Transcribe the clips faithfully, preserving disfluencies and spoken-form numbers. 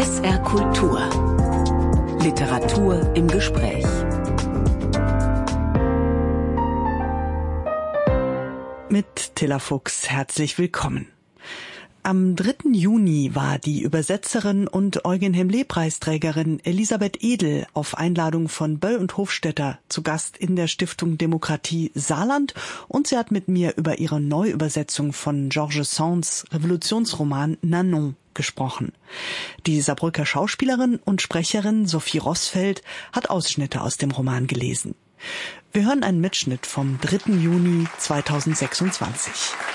S R Kultur. Literatur im Gespräch. Mit Tilla Fuchs herzlich willkommen. Am dritten Juni war die Übersetzerin und Eugen-Hemlé-Preisträgerin Elisabeth Edel auf Einladung von Böll und Hofstetter zu Gast in der Stiftung Demokratie Saarland und sie hat mit mir über ihre Neuübersetzung von Georges Sands Revolutionsroman Nanon gesprochen. Die Saarbrücker Schauspielerin und Sprecherin Sophie Rossfeld hat Ausschnitte aus dem Roman gelesen. Wir hören einen Mitschnitt vom dritten Juni zweitausendsechsundzwanzig.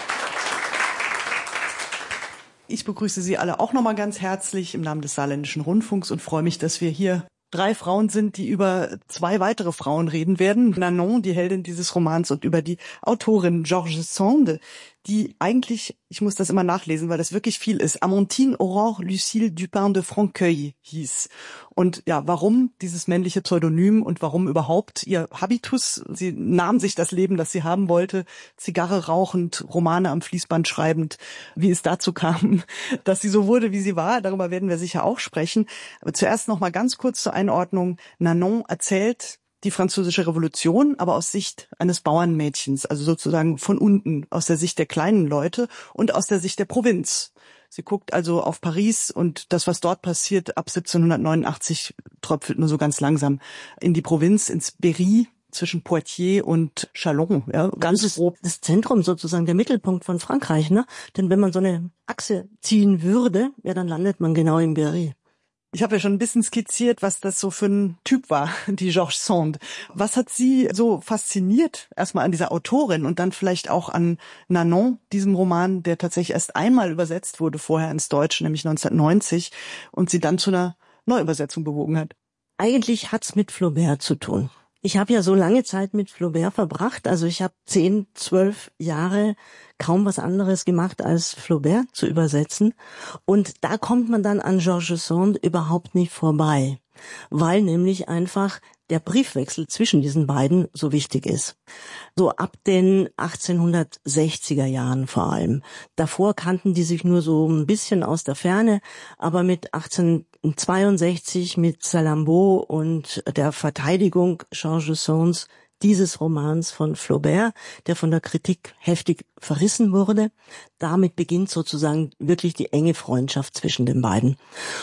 Ich begrüße Sie alle auch nochmal ganz herzlich im Namen des Saarländischen Rundfunks und freue mich, dass wir hier drei Frauen sind, die über zwei weitere Frauen reden werden. Nanon, die Heldin dieses Romans, und über die Autorin Georges Sand, die eigentlich, ich muss das immer nachlesen, weil das wirklich viel ist, Amantine Aurore Lucille Dupin de Franqueuil hieß. Und ja, warum dieses männliche Pseudonym und warum überhaupt ihr Habitus? Sie nahm sich das Leben, das sie haben wollte, Zigarre rauchend, Romane am Fließband schreibend, wie es dazu kam, dass sie so wurde, wie sie war. Darüber werden wir sicher auch sprechen. Aber zuerst noch mal ganz kurz zur Einordnung. Nanon erzählt die französische Revolution, aber aus Sicht eines Bauernmädchens, also sozusagen von unten, aus der Sicht der kleinen Leute und aus der Sicht der Provinz. Sie guckt also auf Paris und das, was dort passiert, ab siebzehnhundertneunundachtzig tröpfelt nur so ganz langsam in die Provinz, ins Berry zwischen Poitiers und Châlons. Ja, ganz das grob. Das Zentrum sozusagen, der Mittelpunkt von Frankreich, ne? Denn wenn man so eine Achse ziehen würde, ja, dann landet man genau im Berry. Ich habe ja schon ein bisschen skizziert, was das so für ein Typ war, die Georges Sand. Was hat Sie so fasziniert, erstmal an dieser Autorin und dann vielleicht auch an Nanon, diesem Roman, der tatsächlich erst einmal übersetzt wurde vorher ins Deutsche, nämlich neunzehnhundertneunzig, und Sie dann zu einer Neuübersetzung bewogen hat? Eigentlich hat's mit Flaubert zu tun. Ich habe ja so lange Zeit mit Flaubert verbracht, also ich habe zehn, zwölf Jahre kaum was anderes gemacht, als Flaubert zu übersetzen. Und da kommt man dann an Georges Sand überhaupt nicht vorbei, weil nämlich einfach der Briefwechsel zwischen diesen beiden so wichtig ist. So ab den achtzehnhundertsechziger Jahren vor allem. Davor kannten die sich nur so ein bisschen aus der Ferne, aber mit achtzehnhundertzweiundsechzig, mit Salammbô und der Verteidigung Georges Sands dieses Romans von Flaubert, der von der Kritik heftig verrissen wurde. Damit beginnt sozusagen wirklich die enge Freundschaft zwischen den beiden.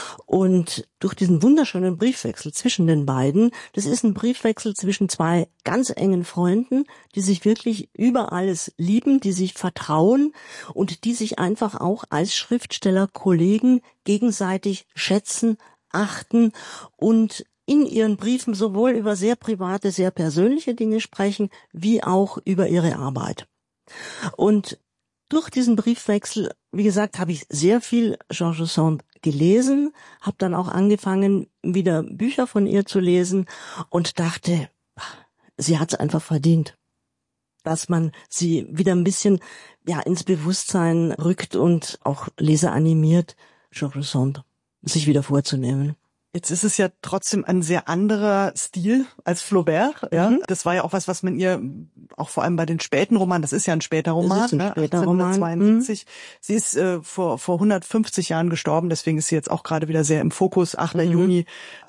Und durch diesen wunderschönen Briefwechsel zwischen den beiden, das ist ein Briefwechsel zwischen zwei ganz engen Freunden, die sich wirklich über alles lieben, die sich vertrauen und die sich einfach auch als Schriftsteller, Kollegen gegenseitig schätzen, achten und in ihren Briefen sowohl über sehr private, sehr persönliche Dinge sprechen, wie auch über ihre Arbeit. Und durch diesen Briefwechsel, wie gesagt, habe ich sehr viel Georges Sand gelesen, habe dann auch angefangen, wieder Bücher von ihr zu lesen und dachte, sie hat es einfach verdient, dass man sie wieder ein bisschen ja ins Bewusstsein rückt und auch Leser animiert, Georges Sand sich wieder vorzunehmen. Jetzt ist es ja trotzdem ein sehr anderer Stil als Flaubert, ja. Mhm. Das war ja auch was, was man ihr, auch vor allem bei den späten Romanen, das ist ja ein später Roman, das ist ein später ne? achtzehnhundertzweiundsiebzig. Mhm. Sie ist äh, vor vor hundertfünfzig Jahren gestorben, deswegen ist sie jetzt auch gerade wieder sehr im Fokus, achter Juni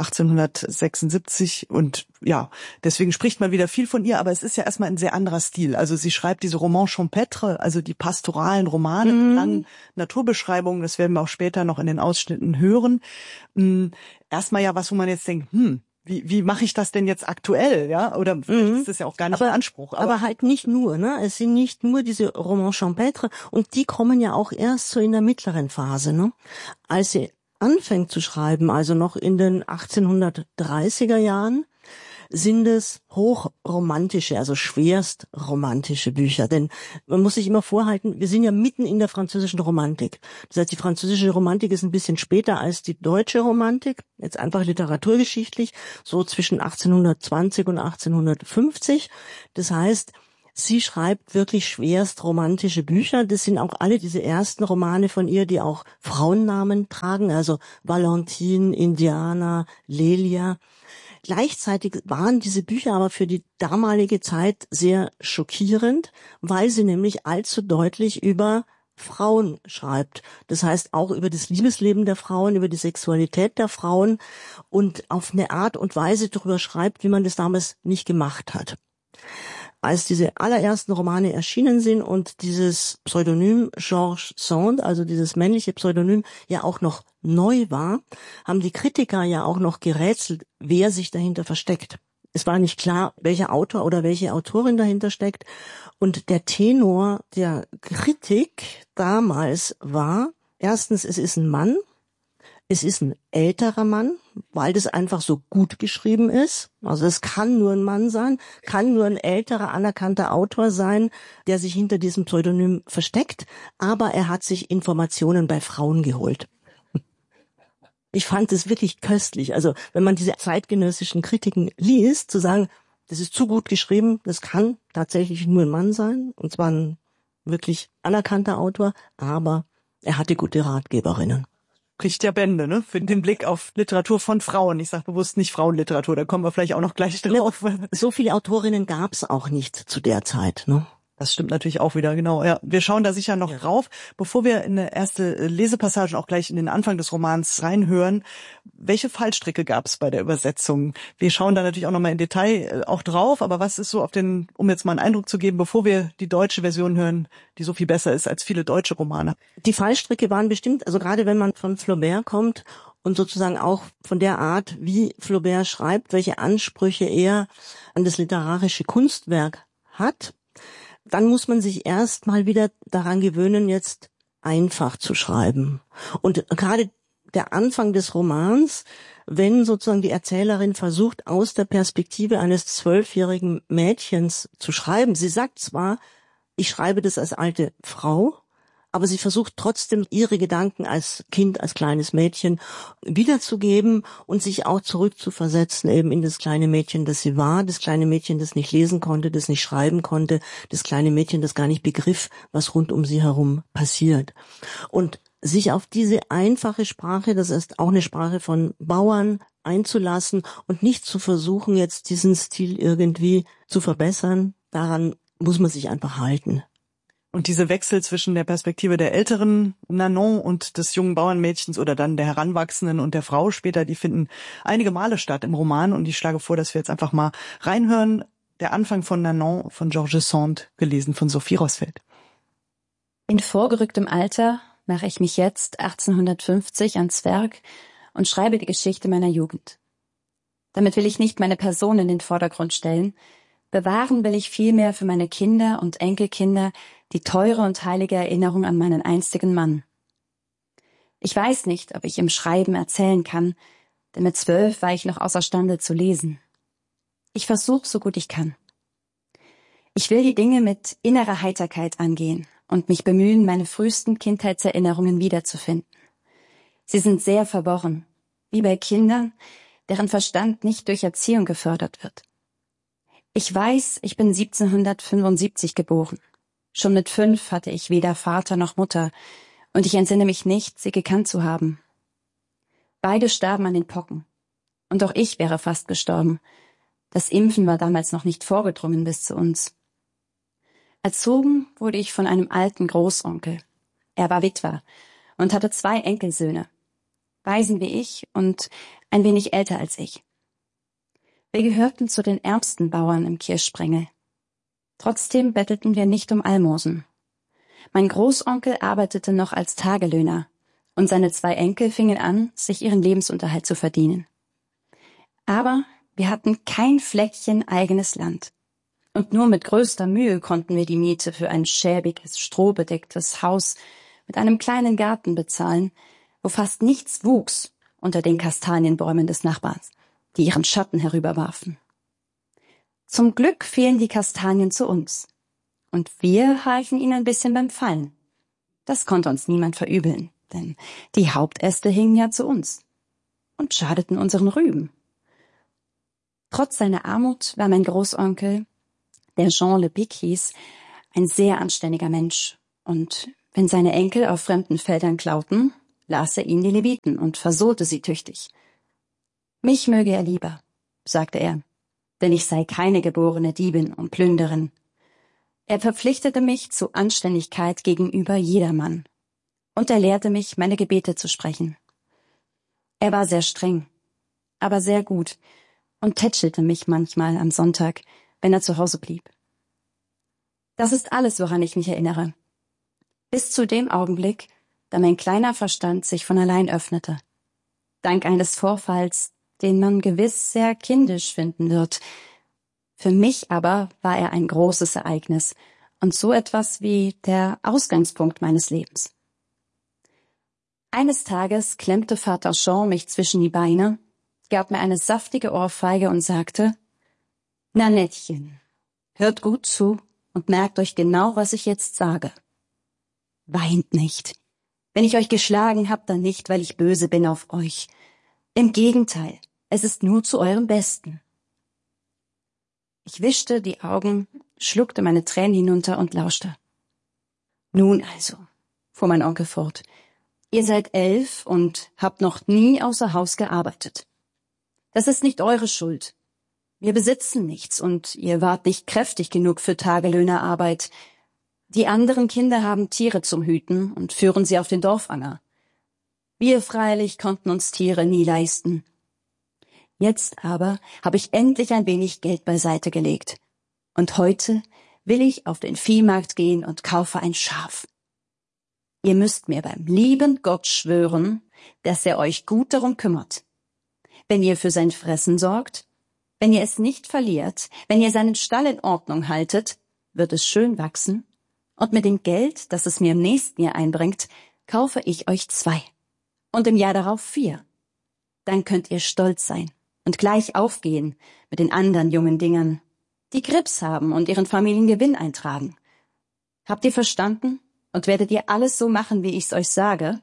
achtzehnhundertsechsundsiebzig, und ja, deswegen spricht man wieder viel von ihr, aber es ist ja erstmal ein sehr anderer Stil. Also sie schreibt diese Romans champêtres, also die pastoralen Romane mit mhm. langen Naturbeschreibungen, das werden wir auch später noch in den Ausschnitten hören. Mhm. Erstmal ja was, wo man jetzt denkt, hm, wie wie mache ich das denn jetzt aktuell, ja? Oder mhm. ist das ja auch gar nicht aber, der Anspruch. Aber, aber halt nicht nur, ne? Es sind nicht nur diese Romans champêtres, und die kommen ja auch erst so in der mittleren Phase, ne? Als sie anfängt zu schreiben, also noch in den achtzehnhundertdreißiger Jahren, sind es hochromantische, also schwerst romantische Bücher. Denn man muss sich immer vorhalten, wir sind ja mitten in der französischen Romantik. Das heißt, die französische Romantik ist ein bisschen später als die deutsche Romantik, jetzt einfach literaturgeschichtlich, so zwischen achtzehnhundertzwanzig und achtzehnhundertfünfzig. Das heißt, sie schreibt wirklich schwerst romantische Bücher. Das sind auch alle diese ersten Romane von ihr, die auch Frauennamen tragen, also Valentine, Indiana, Lelia. Gleichzeitig waren diese Bücher aber für die damalige Zeit sehr schockierend, weil sie nämlich allzu deutlich über Frauen schreibt. Das heißt auch über das Liebesleben der Frauen, über die Sexualität der Frauen und auf eine Art und Weise darüber schreibt, wie man das damals nicht gemacht hat. Als diese allerersten Romane erschienen sind und dieses Pseudonym George Sand, also dieses männliche Pseudonym, ja auch noch neu war, haben die Kritiker ja auch noch gerätselt, wer sich dahinter versteckt. Es war nicht klar, welcher Autor oder welche Autorin dahinter steckt. Und der Tenor der Kritik damals war, erstens, es ist ein Mann, es ist ein älterer Mann, weil das einfach so gut geschrieben ist. Also es kann nur ein Mann sein, kann nur ein älterer, anerkannter Autor sein, der sich hinter diesem Pseudonym versteckt, aber er hat sich Informationen bei Frauen geholt. Ich fand es wirklich köstlich. Also wenn man diese zeitgenössischen Kritiken liest, zu sagen, das ist zu gut geschrieben, das kann tatsächlich nur ein Mann sein, und zwar ein wirklich anerkannter Autor, aber er hatte gute Ratgeberinnen. Kriegt ja Bände, ne? Für den Blick auf Literatur von Frauen. Ich sage bewusst nicht Frauenliteratur, da kommen wir vielleicht auch noch gleich drauf. So viele Autorinnen gab es auch nicht zu der Zeit, ne? Das stimmt natürlich auch wieder, genau. Ja, wir schauen da sicher noch ja. drauf. Bevor wir in eine erste Lesepassage auch gleich in den Anfang des Romans reinhören, welche Fallstricke gab es bei der Übersetzung? Wir schauen da natürlich auch nochmal im Detail auch drauf, aber was ist so auf den, um jetzt mal einen Eindruck zu geben, bevor wir die deutsche Version hören, die so viel besser ist als viele deutsche Romane? Die Fallstricke waren bestimmt, also gerade wenn man von Flaubert kommt und sozusagen auch von der Art, wie Flaubert schreibt, welche Ansprüche er an das literarische Kunstwerk hat, dann muss man sich erst mal wieder daran gewöhnen, jetzt einfach zu schreiben. Und gerade der Anfang des Romans, wenn sozusagen die Erzählerin versucht, aus der Perspektive eines zwölfjährigen Mädchens zu schreiben. Sie sagt zwar, ich schreibe das als alte Frau, aber sie versucht trotzdem, ihre Gedanken als Kind, als kleines Mädchen wiederzugeben und sich auch zurückzuversetzen eben in das kleine Mädchen, das sie war, das kleine Mädchen, das nicht lesen konnte, das nicht schreiben konnte, das kleine Mädchen, das gar nicht begriff, was rund um sie herum passiert. Und sich auf diese einfache Sprache, das ist auch eine Sprache von Bauern, einzulassen und nicht zu versuchen, jetzt diesen Stil irgendwie zu verbessern, daran muss man sich einfach halten. Und diese Wechsel zwischen der Perspektive der älteren Nanon und des jungen Bauernmädchens oder dann der Heranwachsenden und der Frau später, die finden einige Male statt im Roman. Und ich schlage vor, dass wir jetzt einfach mal reinhören. Der Anfang von Nanon von George Sand, gelesen von Sophie Rosfeld. In vorgerücktem Alter mache ich mich jetzt achtzehnhundertfünfzig ans Werk und schreibe die Geschichte meiner Jugend. Damit will ich nicht meine Person in den Vordergrund stellen. Bewahren will ich vielmehr für meine Kinder und Enkelkinder die teure und heilige Erinnerung an meinen einstigen Mann. Ich weiß nicht, ob ich im Schreiben erzählen kann, denn mit zwölf war ich noch außerstande zu lesen. Ich versuche, so gut ich kann. Ich will die Dinge mit innerer Heiterkeit angehen und mich bemühen, meine frühesten Kindheitserinnerungen wiederzufinden. Sie sind sehr verworren, wie bei Kindern, deren Verstand nicht durch Erziehung gefördert wird. Ich weiß, ich bin siebzehnhundertfünfundsiebzig geboren. Schon mit fünf hatte ich weder Vater noch Mutter, und ich entsinne mich nicht, sie gekannt zu haben. Beide starben an den Pocken, und auch ich wäre fast gestorben. Das Impfen war damals noch nicht vorgedrungen bis zu uns. Erzogen wurde ich von einem alten Großonkel. Er war Witwer und hatte zwei Enkelsöhne, Waisen wie ich und ein wenig älter als ich. Wir gehörten zu den ärmsten Bauern im Kirchsprengel. Trotzdem bettelten wir nicht um Almosen. Mein Großonkel arbeitete noch als Tagelöhner und seine zwei Enkel fingen an, sich ihren Lebensunterhalt zu verdienen. Aber wir hatten kein Fleckchen eigenes Land. Und nur mit größter Mühe konnten wir die Miete für ein schäbiges, strohbedecktes Haus mit einem kleinen Garten bezahlen, wo fast nichts wuchs unter den Kastanienbäumen des Nachbarns, die ihren Schatten herüberwarfen. Zum Glück fielen die Kastanien zu uns, und wir halfen ihnen ein bisschen beim Fallen. Das konnte uns niemand verübeln, denn die Hauptäste hingen ja zu uns und schadeten unseren Rüben. Trotz seiner Armut war mein Großonkel, der Jean Le Pic hieß, ein sehr anständiger Mensch, und wenn seine Enkel auf fremden Feldern klauten, las er ihnen die Leviten und versohlte sie tüchtig. Mich möge er lieber, sagte er, denn ich sei keine geborene Diebin und Plünderin. Er verpflichtete mich zu Anständigkeit gegenüber jedermann. Und er lehrte mich, meine Gebete zu sprechen. Er war sehr streng, aber sehr gut und tätschelte mich manchmal am Sonntag, wenn er zu Hause blieb. Das ist alles, woran ich mich erinnere. Bis zu dem Augenblick, da mein kleiner Verstand sich von allein öffnete. Dank eines Vorfalls, den man gewiss sehr kindisch finden wird. Für mich aber war er ein großes Ereignis und so etwas wie der Ausgangspunkt meines Lebens. Eines Tages klemmte Vater Jean mich zwischen die Beine, gab mir eine saftige Ohrfeige und sagte, »Na Nettchen, hört gut zu und merkt euch genau, was ich jetzt sage. Weint nicht. Wenn ich euch geschlagen hab, dann nicht, weil ich böse bin auf euch. Im Gegenteil, es ist nur zu eurem Besten.« Ich wischte die Augen, schluckte meine Tränen hinunter und lauschte. »Nun also«, fuhr mein Onkel fort, »ihr seid elf und habt noch nie außer Haus gearbeitet. Das ist nicht eure Schuld. Wir besitzen nichts und ihr wart nicht kräftig genug für Tagelöhnerarbeit. Die anderen Kinder haben Tiere zum Hüten und führen sie auf den Dorfanger. Wir freilich konnten uns Tiere nie leisten. Jetzt aber habe ich endlich ein wenig Geld beiseite gelegt. Und heute will ich auf den Viehmarkt gehen und kaufe ein Schaf. Ihr müsst mir beim lieben Gott schwören, dass er euch gut darum kümmert. Wenn ihr für sein Fressen sorgt, wenn ihr es nicht verliert, wenn ihr seinen Stall in Ordnung haltet, wird es schön wachsen, und mit dem Geld, das es mir im nächsten Jahr einbringt, kaufe ich euch zwei. Und im Jahr darauf vier. Dann könnt ihr stolz sein und gleich aufgehen mit den anderen jungen Dingern, die Grips haben und ihren Familiengewinn eintragen. Habt ihr verstanden? Und werdet ihr alles so machen, wie ich's euch sage?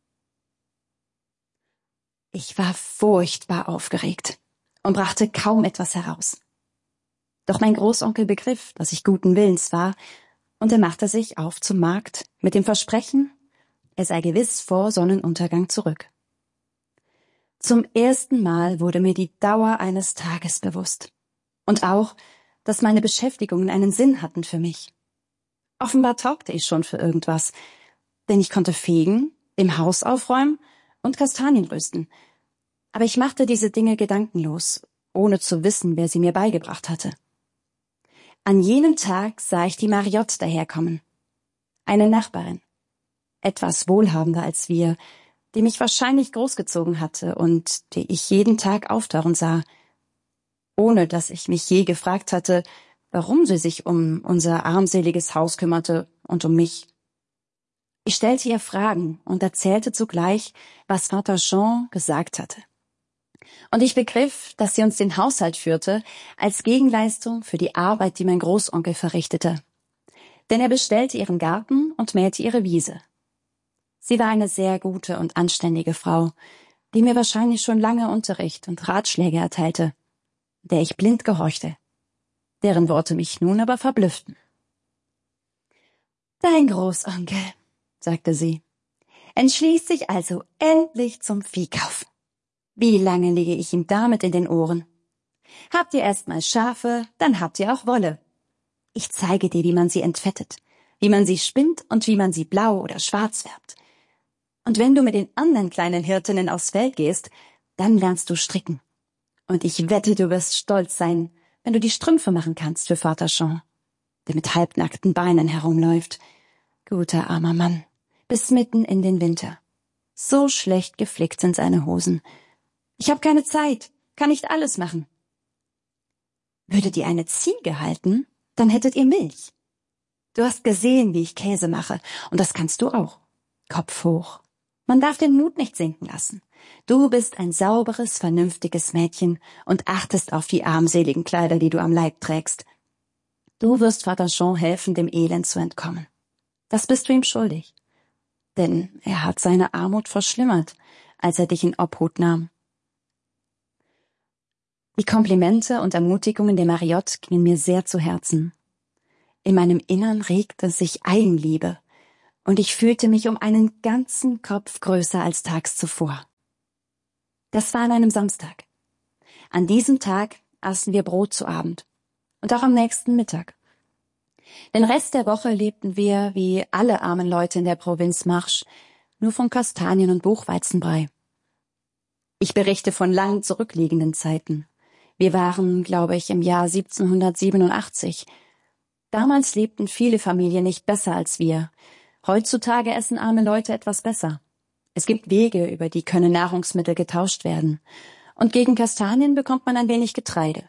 Ich war furchtbar aufgeregt und brachte kaum etwas heraus. Doch mein Großonkel begriff, dass ich guten Willens war, und er machte sich auf zum Markt mit dem Versprechen, er sei gewiss vor Sonnenuntergang zurück. Zum ersten Mal wurde mir die Dauer eines Tages bewusst und auch, dass meine Beschäftigungen einen Sinn hatten für mich. Offenbar taugte ich schon für irgendwas, denn ich konnte fegen, im Haus aufräumen und Kastanien rösten. Aber ich machte diese Dinge gedankenlos, ohne zu wissen, wer sie mir beigebracht hatte. An jenem Tag sah ich die Mariotte daherkommen. Eine Nachbarin, etwas wohlhabender als wir, die mich wahrscheinlich großgezogen hatte und die ich jeden Tag auftauchen sah, ohne dass ich mich je gefragt hatte, warum sie sich um unser armseliges Haus kümmerte und um mich. Ich stellte ihr Fragen und erzählte zugleich, was Vater Jean gesagt hatte. Und ich begriff, dass sie uns den Haushalt führte, als Gegenleistung für die Arbeit, die mein Großonkel verrichtete. Denn er bestellte ihren Garten und mähte ihre Wiese. Sie war eine sehr gute und anständige Frau, die mir wahrscheinlich schon lange Unterricht und Ratschläge erteilte, der ich blind gehorchte, deren Worte mich nun aber verblüfften. »Dein Großonkel«, sagte sie, »entschließt sich also endlich zum Viehkauf. Wie lange liege ich ihm damit in den Ohren? Habt ihr erst mal Schafe, dann habt ihr auch Wolle. Ich zeige dir, wie man sie entfettet, wie man sie spinnt und wie man sie blau oder schwarz färbt. Und wenn du mit den anderen kleinen Hirtinnen aufs Feld gehst, dann lernst du stricken. Und ich wette, du wirst stolz sein, wenn du die Strümpfe machen kannst für Vater Jean, der mit halbnackten Beinen herumläuft. Guter armer Mann, bis mitten in den Winter. So schlecht geflickt sind seine Hosen. Ich habe keine Zeit, kann nicht alles machen. Würdet ihr eine Ziege halten, dann hättet ihr Milch. Du hast gesehen, wie ich Käse mache, und das kannst du auch. Kopf hoch. Man darf den Mut nicht sinken lassen. Du bist ein sauberes, vernünftiges Mädchen und achtest auf die armseligen Kleider, die du am Leib trägst. Du wirst Vater Jean helfen, dem Elend zu entkommen. Das bist du ihm schuldig. Denn er hat seine Armut verschlimmert, als er dich in Obhut nahm. Die Komplimente und Ermutigungen der Mariotte gingen mir sehr zu Herzen. In meinem Innern regte sich Eigenliebe, und ich fühlte mich um einen ganzen Kopf größer als tags zuvor. Das war an einem Samstag. An diesem Tag aßen wir Brot zu Abend und auch am nächsten Mittag. Den Rest der Woche lebten wir, wie alle armen Leute in der Provinz Marche, nur von Kastanien und Buchweizenbrei. Ich berichte von lang zurückliegenden Zeiten. Wir waren, glaube ich, im Jahr siebzehnhundertsiebenundachtzig. Damals lebten viele Familien nicht besser als wir. Heutzutage essen arme Leute etwas besser. Es gibt Wege, über die können Nahrungsmittel getauscht werden. Und gegen Kastanien bekommt man ein wenig Getreide.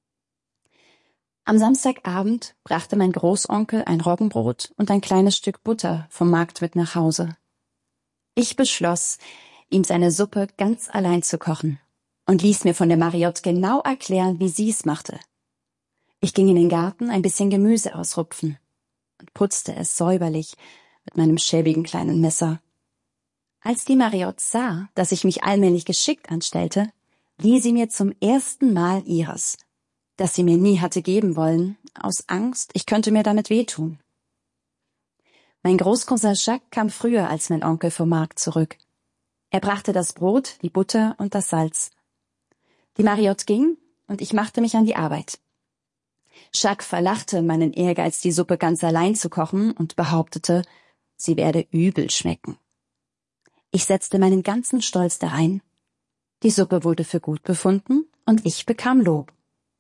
Am Samstagabend brachte mein Großonkel ein Roggenbrot und ein kleines Stück Butter vom Markt mit nach Hause. Ich beschloss, ihm seine Suppe ganz allein zu kochen und ließ mir von der Mariotte genau erklären, wie sie es machte. Ich ging in den Garten ein bisschen Gemüse ausrupfen und putzte es säuberlich mit meinem schäbigen kleinen Messer. Als die Mariotte sah, dass ich mich allmählich geschickt anstellte, lieh sie mir zum ersten Mal ihres, das sie mir nie hatte geben wollen, aus Angst, ich könnte mir damit wehtun. Mein Großcousin Jacques kam früher als mein Onkel vom Markt zurück. Er brachte das Brot, die Butter und das Salz. Die Mariotte ging, und ich machte mich an die Arbeit. Jacques verlachte meinen Ehrgeiz, die Suppe ganz allein zu kochen, und behauptete, sie werde übel schmecken. Ich setzte meinen ganzen Stolz darein. Die Suppe wurde für gut befunden, und ich bekam Lob.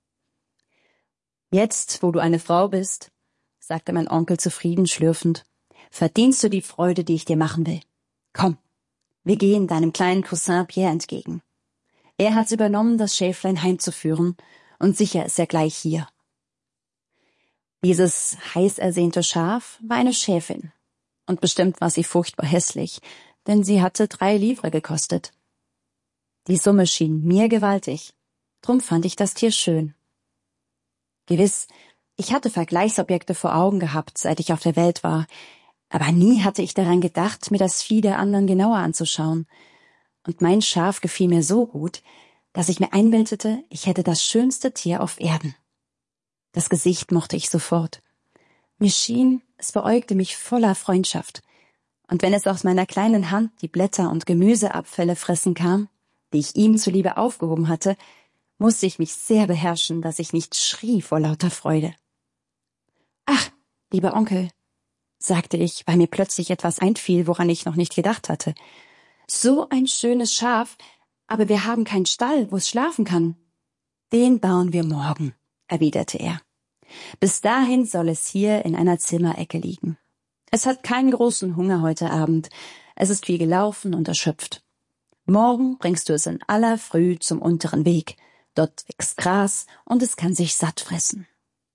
»Jetzt, wo du eine Frau bist«, sagte mein Onkel zufrieden schlürfend, »verdienst du die Freude, die ich dir machen will. Komm, wir gehen deinem kleinen Cousin Pierre entgegen. Er hat übernommen, das Schäflein heimzuführen, und sicher ist er gleich hier.« Dieses heiß ersehnte Schaf war eine Schäfin, und bestimmt war sie furchtbar hässlich, denn sie hatte drei Livres gekostet. Die Summe schien mir gewaltig, drum fand ich das Tier schön. Gewiss, ich hatte Vergleichsobjekte vor Augen gehabt, seit ich auf der Welt war, aber nie hatte ich daran gedacht, mir das Vieh der anderen genauer anzuschauen. Und mein Schaf gefiel mir so gut, dass ich mir einbildete, ich hätte das schönste Tier auf Erden. Das Gesicht mochte ich sofort. Mir schien, es beäugte mich voller Freundschaft. Und wenn es aus meiner kleinen Hand die Blätter und Gemüseabfälle fressen kam, die ich ihm zuliebe aufgehoben hatte, musste ich mich sehr beherrschen, dass ich nicht schrie vor lauter Freude. »Ach, lieber Onkel«, sagte ich, weil mir plötzlich etwas einfiel, woran ich noch nicht gedacht hatte. »So ein schönes Schaf, aber wir haben keinen Stall, wo es schlafen kann.« »Den bauen wir morgen«, erwiderte er. »Bis dahin soll es hier in einer Zimmerecke liegen. Es hat keinen großen Hunger heute Abend. Es ist viel gelaufen und erschöpft. Morgen bringst du es in aller Früh zum unteren Weg. Dort wächst Gras und es kann sich satt fressen.«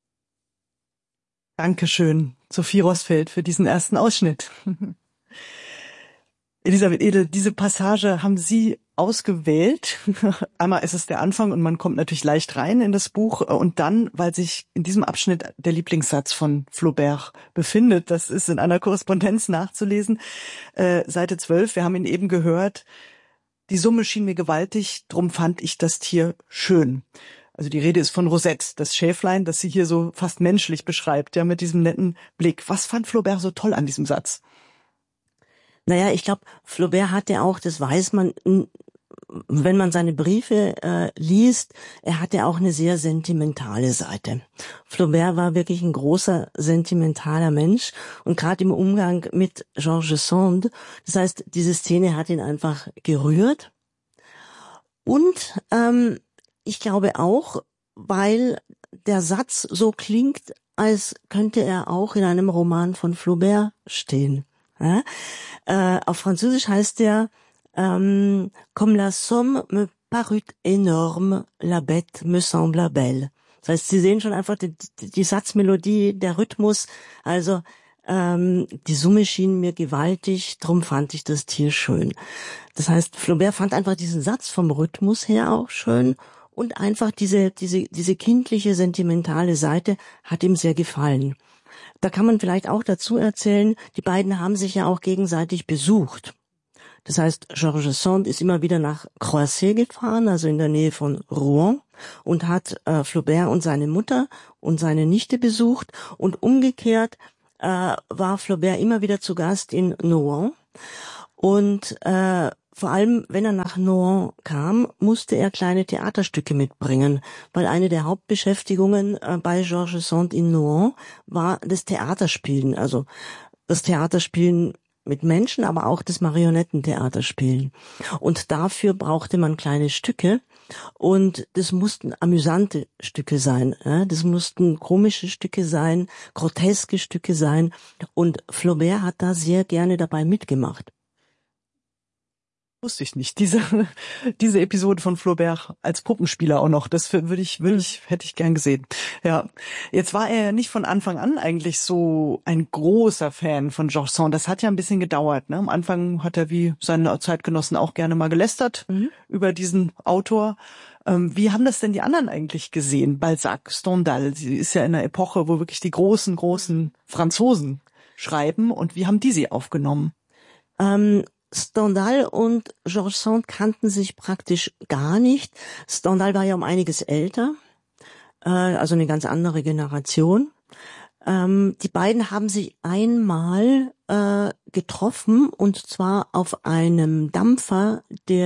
Dankeschön, Sophie Rossfeld, für diesen ersten Ausschnitt. Elisabeth Edel, diese Passage haben Sie ausgewählt. Einmal ist es der Anfang und man kommt natürlich leicht rein in das Buch. Und dann, weil sich in diesem Abschnitt der Lieblingssatz von Flaubert befindet, das ist in einer Korrespondenz nachzulesen, äh, Seite zwölf, wir haben ihn eben gehört, die Summe schien mir gewaltig, drum fand ich das Tier schön. Also die Rede ist von Rosette, das Schäflein, das sie hier so fast menschlich beschreibt, ja, mit diesem netten Blick. Was fand Flaubert so toll an diesem Satz? Naja, ich glaube, Flaubert hatte auch, das weiß man, wenn man seine Briefe äh, liest, er hatte auch eine sehr sentimentale Seite. Flaubert war wirklich ein großer sentimentaler Mensch und gerade im Umgang mit George Sand, das heißt, diese Szene hat ihn einfach gerührt. Und ähm, ich glaube auch, weil der Satz so klingt, als könnte er auch in einem Roman von Flaubert stehen. Ja? Äh, auf Französisch heißt der ähm, Comme la somme me parut énorme, la bête me sembla belle. Das heißt, Sie sehen schon einfach die, die, die Satzmelodie, der Rhythmus. Also ähm, die Summe schien mir gewaltig, drum fand ich das Tier schön. Das heißt, Flaubert fand einfach diesen Satz vom Rhythmus her auch schön und einfach diese diese diese kindliche, sentimentale Seite hat ihm sehr gefallen. Da kann man vielleicht auch dazu erzählen, die beiden haben sich ja auch gegenseitig besucht. Das heißt, George Sand ist immer wieder nach Croisset gefahren, also in der Nähe von Rouen, und hat äh, Flaubert und seine Mutter und seine Nichte besucht. Und umgekehrt äh, war Flaubert immer wieder zu Gast in Nohant. Und äh, vor allem, wenn er nach Nohant kam, musste er kleine Theaterstücke mitbringen, weil eine der Hauptbeschäftigungen bei Georges Sand in Nohant war das Theaterspielen, also das Theaterspielen mit Menschen, aber auch das Marionettentheaterspielen. Und dafür brauchte man kleine Stücke und das mussten amüsante Stücke sein, ja? Das mussten komische Stücke sein, groteske Stücke sein und Flaubert hat da sehr gerne dabei mitgemacht. Wusste ich nicht. Diese, diese Episode von Flaubert als Puppenspieler auch noch, das würde ich, würde ich, hätte ich gern gesehen. Ja. Jetzt war er ja nicht von Anfang an eigentlich so ein großer Fan von Georges Sand. Das hat ja ein bisschen gedauert, ne? Am Anfang hat er wie seine Zeitgenossen auch gerne mal gelästert mhm. über diesen Autor. Ähm, wie haben das denn die anderen eigentlich gesehen? Balzac, Stendhal, sie ist ja in einer Epoche, wo wirklich die großen, großen Franzosen schreiben. Und wie haben die sie aufgenommen? Ähm Stendhal und Georges Sand kannten sich praktisch gar nicht. Stendhal war ja um einiges älter, äh, also eine ganz andere Generation. Ähm, die beiden haben sich einmal äh, getroffen und zwar auf einem Dampfer,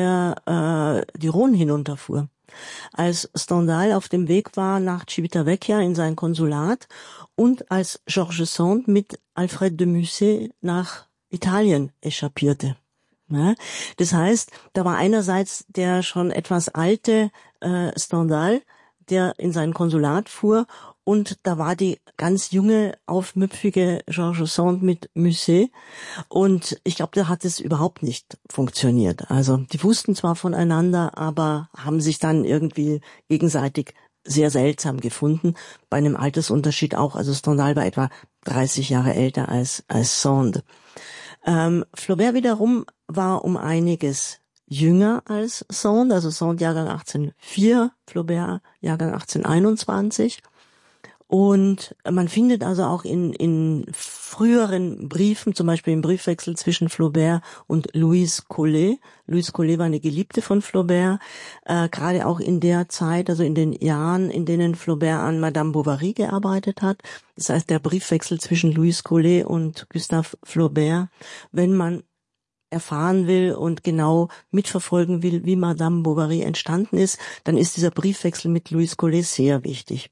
der äh, die Rhone hinunterfuhr. Als Stendhal auf dem Weg war nach Civitavecchia in sein Konsulat und als Georges Sand mit Alfred de Musset nach Italien echappierte. Ja, das heißt, da war einerseits der schon etwas alte äh, Stendhal, der in sein Konsulat fuhr, und da war die ganz junge, aufmüpfige Georges Sand mit Musset. Und ich glaube, da hat es überhaupt nicht funktioniert. Also die wussten zwar voneinander, aber haben sich dann irgendwie gegenseitig sehr seltsam gefunden. Bei einem Altersunterschied auch. Also Stendhal war etwa dreißig Jahre älter als als Sand. Ähm, Flaubert wiederum war um einiges jünger als Sand, also Sand Jahrgang achtzehnhundertvier, Flaubert Jahrgang achtzehnhunderteinundzwanzig. Und man findet also auch in, in früheren Briefen, zum Beispiel im Briefwechsel zwischen Flaubert und Louise Collet. Louise Collet war eine Geliebte von Flaubert, äh, gerade auch in der Zeit, also in den Jahren, in denen Flaubert an Madame Bovary gearbeitet hat. Das heißt, der Briefwechsel zwischen Louise Collet und Gustave Flaubert, wenn man erfahren will und genau mitverfolgen will, wie Madame Bovary entstanden ist, dann ist dieser Briefwechsel mit Louise Collet sehr wichtig.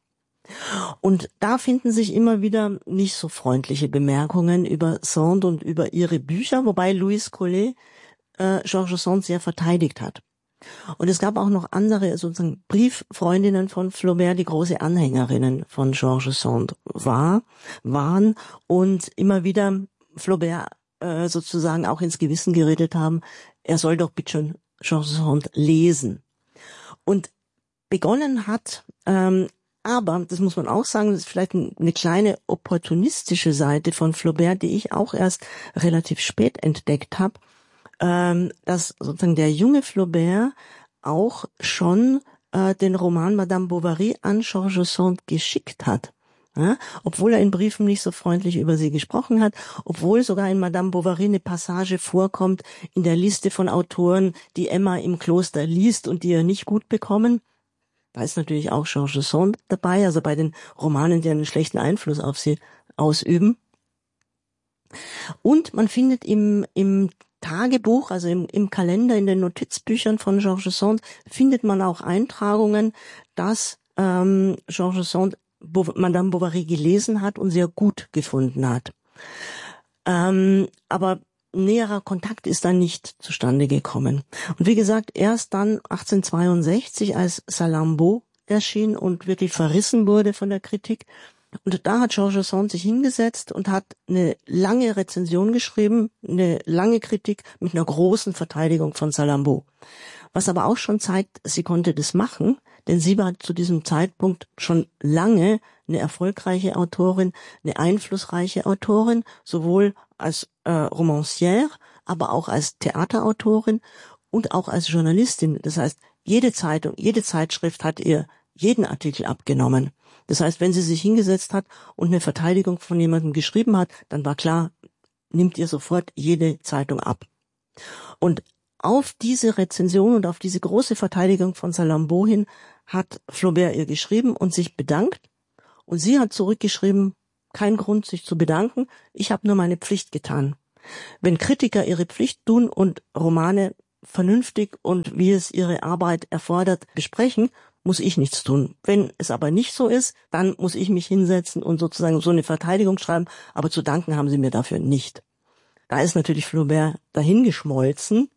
Und da finden sich immer wieder nicht so freundliche Bemerkungen über Sand und über ihre Bücher, wobei Louise Collet äh, Georges Sand sehr verteidigt hat. Und es gab auch noch andere sozusagen Brieffreundinnen von Flaubert, die große Anhängerinnen von Georges Sand war, waren und immer wieder Flaubert äh, sozusagen auch ins Gewissen geredet haben, er soll doch bitte schon Georges Sand lesen. Und begonnen hat ähm, aber, das muss man auch sagen, das ist vielleicht eine kleine opportunistische Seite von Flaubert, die ich auch erst relativ spät entdeckt habe, ähm, dass sozusagen der junge Flaubert auch schon äh, den Roman Madame Bovary an Georges Sand geschickt hat. Ja, obwohl er in Briefen nicht so freundlich über sie gesprochen hat, obwohl sogar in Madame Bovary eine Passage vorkommt in der Liste von Autoren, die Emma im Kloster liest und die ihr nicht gut bekommen. Da ist natürlich auch Georges Sand dabei, also bei den Romanen, die einen schlechten Einfluss auf sie ausüben. Und man findet im, im Tagebuch, also im, im Kalender, in den Notizbüchern von Georges Sand, findet man auch Eintragungen, dass ähm, Georges Sand Bo- Madame Bovary gelesen hat und sehr gut gefunden hat. Ähm, aber näherer Kontakt ist dann nicht zustande gekommen. Und wie gesagt, erst dann achtzehnhundertzweiundsechzig, als Salammbô erschien und wirklich verrissen wurde von der Kritik. Und da hat Georges Sand sich hingesetzt und hat eine lange Rezension geschrieben, eine lange Kritik mit einer großen Verteidigung von Salammbô. Was aber auch schon zeigt, sie konnte das machen, denn sie war zu diesem Zeitpunkt schon lange eine erfolgreiche Autorin, eine einflussreiche Autorin, sowohl als äh, Romancière, aber auch als Theaterautorin und auch als Journalistin. Das heißt, jede Zeitung, jede Zeitschrift hat ihr jeden Artikel abgenommen. Das heißt, wenn sie sich hingesetzt hat und eine Verteidigung von jemandem geschrieben hat, dann war klar, nimmt ihr sofort jede Zeitung ab. Und auf diese Rezension und auf diese große Verteidigung von Salammbô hin hat Flaubert ihr geschrieben und sich bedankt. Und sie hat zurückgeschrieben, kein Grund, sich zu bedanken, ich habe nur meine Pflicht getan. Wenn Kritiker ihre Pflicht tun und Romane vernünftig und wie es ihre Arbeit erfordert besprechen, muss ich nichts tun. Wenn es aber nicht so ist, dann muss ich mich hinsetzen und sozusagen so eine Verteidigung schreiben, aber zu danken haben sie mir dafür nicht. Da ist natürlich Flaubert dahingeschmolzen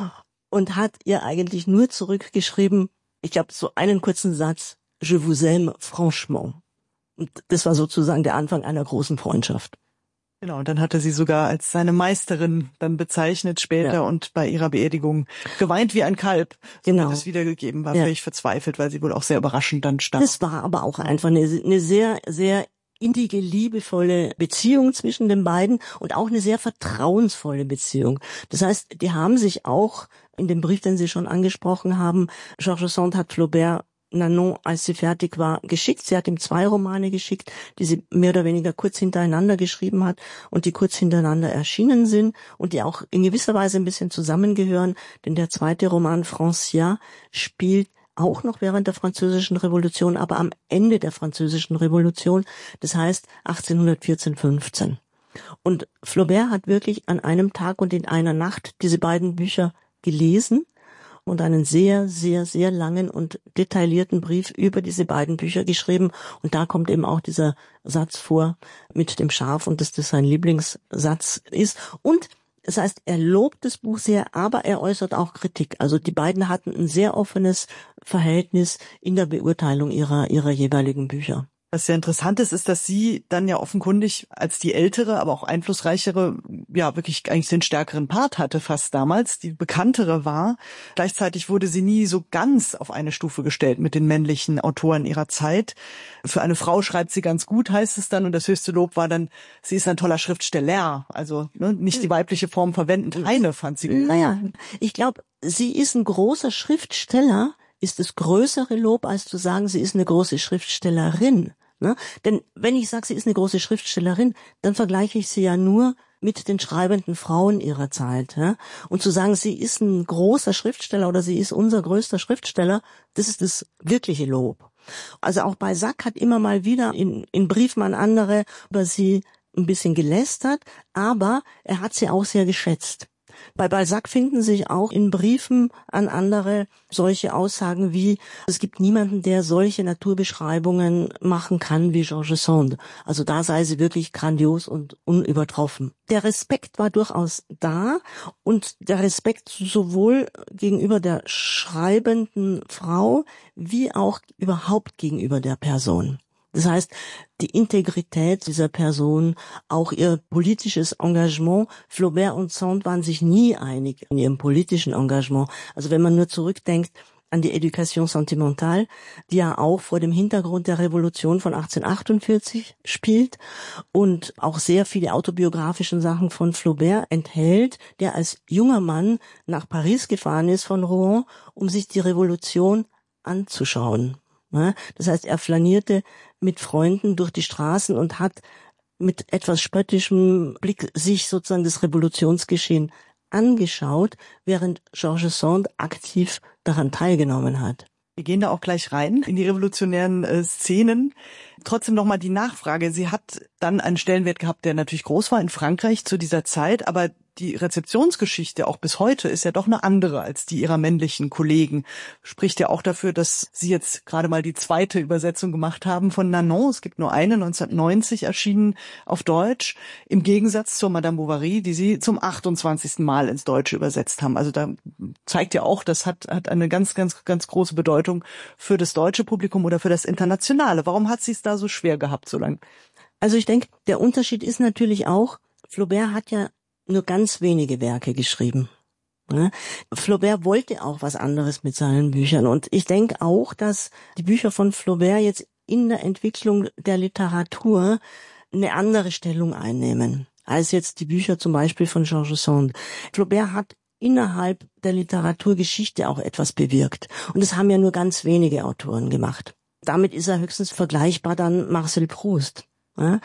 und hat ihr eigentlich nur zurückgeschrieben, ich glaube so einen kurzen Satz, Je vous aime franchement. Und das war sozusagen der Anfang einer großen Freundschaft. Genau, und dann hat er sie sogar als seine Meisterin dann bezeichnet später ja. und bei ihrer Beerdigung geweint wie ein Kalb. So genau. hat es wiedergegeben, war ja. völlig verzweifelt, weil sie wohl auch sehr überraschend dann starb. Das war aber auch einfach eine, eine sehr, sehr innige, liebevolle Beziehung zwischen den beiden und auch eine sehr vertrauensvolle Beziehung. Das heißt, die haben sich auch in dem Brief, den Sie schon angesprochen haben, Georges Sand hat Flaubert Nanon, als sie fertig war, geschickt. Sie hat ihm zwei Romane geschickt, die sie mehr oder weniger kurz hintereinander geschrieben hat und die kurz hintereinander erschienen sind und die auch in gewisser Weise ein bisschen zusammengehören, denn der zweite Roman, Francia, spielt auch noch während der Französischen Revolution, aber am Ende der Französischen Revolution, das heißt achtzehnhundertvierzehn fünfzehn. Und Flaubert hat wirklich an einem Tag und in einer Nacht diese beiden Bücher gelesen und einen sehr, sehr, sehr langen und detaillierten Brief über diese beiden Bücher geschrieben. Und da kommt eben auch dieser Satz vor mit dem Schaf und dass das sein Lieblingssatz ist. Und das heißt, er lobt das Buch sehr, aber er äußert auch Kritik. Also die beiden hatten ein sehr offenes Verhältnis in der Beurteilung ihrer, ihrer jeweiligen Bücher. Was sehr interessant ist, ist, dass sie dann ja offenkundig als die ältere, aber auch einflussreichere, ja wirklich eigentlich den stärkeren Part hatte fast damals, die bekanntere war. Gleichzeitig wurde sie nie so ganz auf eine Stufe gestellt mit den männlichen Autoren ihrer Zeit. Für eine Frau schreibt sie ganz gut, heißt es dann, und das höchste Lob war dann, sie ist ein toller Schriftsteller, also ne, nicht die weibliche Form verwendend. Eine fand sie gut. Naja, ich glaube, sie ist ein großer Schriftsteller, ist das größere Lob, als zu sagen, sie ist eine große Schriftstellerin. Ne? Denn wenn ich sage, sie ist eine große Schriftstellerin, dann vergleiche ich sie ja nur mit den schreibenden Frauen ihrer Zeit. Ja? Und zu sagen, sie ist ein großer Schriftsteller oder sie ist unser größter Schriftsteller, das ist das wirkliche Lob. Also auch Balzac hat immer mal wieder in, in Briefen an andere über sie ein bisschen gelästert, aber er hat sie auch sehr geschätzt. Bei Balzac finden sich auch in Briefen an andere solche Aussagen wie, es gibt niemanden, der solche Naturbeschreibungen machen kann wie Georges Sand. Also da sei sie wirklich grandios und unübertroffen. Der Respekt war durchaus da und der Respekt sowohl gegenüber der schreibenden Frau wie auch überhaupt gegenüber der Person. Das heißt, die Integrität dieser Person, auch ihr politisches Engagement. Flaubert und Sand waren sich nie einig in ihrem politischen Engagement. Also wenn man nur zurückdenkt an die Éducation sentimentale, die ja auch vor dem Hintergrund der Revolution von achtzehnhundertachtundvierzig spielt und auch sehr viele autobiografische Sachen von Flaubert enthält, der als junger Mann nach Paris gefahren ist von Rouen, um sich die Revolution anzuschauen. Das heißt, er flanierte mit Freunden durch die Straßen und hat mit etwas spöttischem Blick sich sozusagen das Revolutionsgeschehen angeschaut, während Georges Sand aktiv daran teilgenommen hat. Wir gehen da auch gleich rein in die revolutionären äh, Szenen. Trotzdem nochmal die Nachfrage. Sie hat dann einen Stellenwert gehabt, der natürlich groß war in Frankreich zu dieser Zeit, aber die Rezeptionsgeschichte auch bis heute ist ja doch eine andere als die ihrer männlichen Kollegen. Spricht ja auch dafür, dass Sie jetzt gerade mal die zweite Übersetzung gemacht haben von Nanon. Es gibt nur eine, neunzehnhundertneunzig erschienen auf Deutsch, im Gegensatz zur Madame Bovary, die Sie zum achtundzwanzigsten Mal ins Deutsche übersetzt haben. Also da zeigt ja auch, das hat, hat eine ganz, ganz, ganz große Bedeutung für das deutsche Publikum oder für das Internationale. Warum hat sie es da so schwer gehabt so lange? Also ich denke, der Unterschied ist natürlich auch, Flaubert hat ja nur ganz wenige Werke geschrieben. Ja? Flaubert wollte auch was anderes mit seinen Büchern. Und ich denke auch, dass die Bücher von Flaubert jetzt in der Entwicklung der Literatur eine andere Stellung einnehmen, als jetzt die Bücher zum Beispiel von Georges Sand. Flaubert hat innerhalb der Literaturgeschichte auch etwas bewirkt. Und das haben ja nur ganz wenige Autoren gemacht. Damit ist er höchstens vergleichbar dann Marcel Proust. Ja?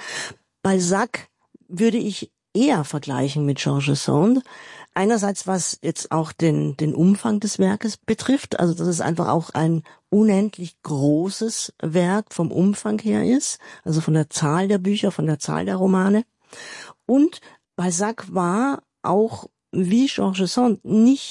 Balzac würde ich eher vergleichen mit Georges Sand. Einerseits, was jetzt auch den, den Umfang des Werkes betrifft, also dass es einfach auch ein unendlich großes Werk vom Umfang her ist, also von der Zahl der Bücher, von der Zahl der Romane. Und Balzac war auch, wie Georges Sand, nicht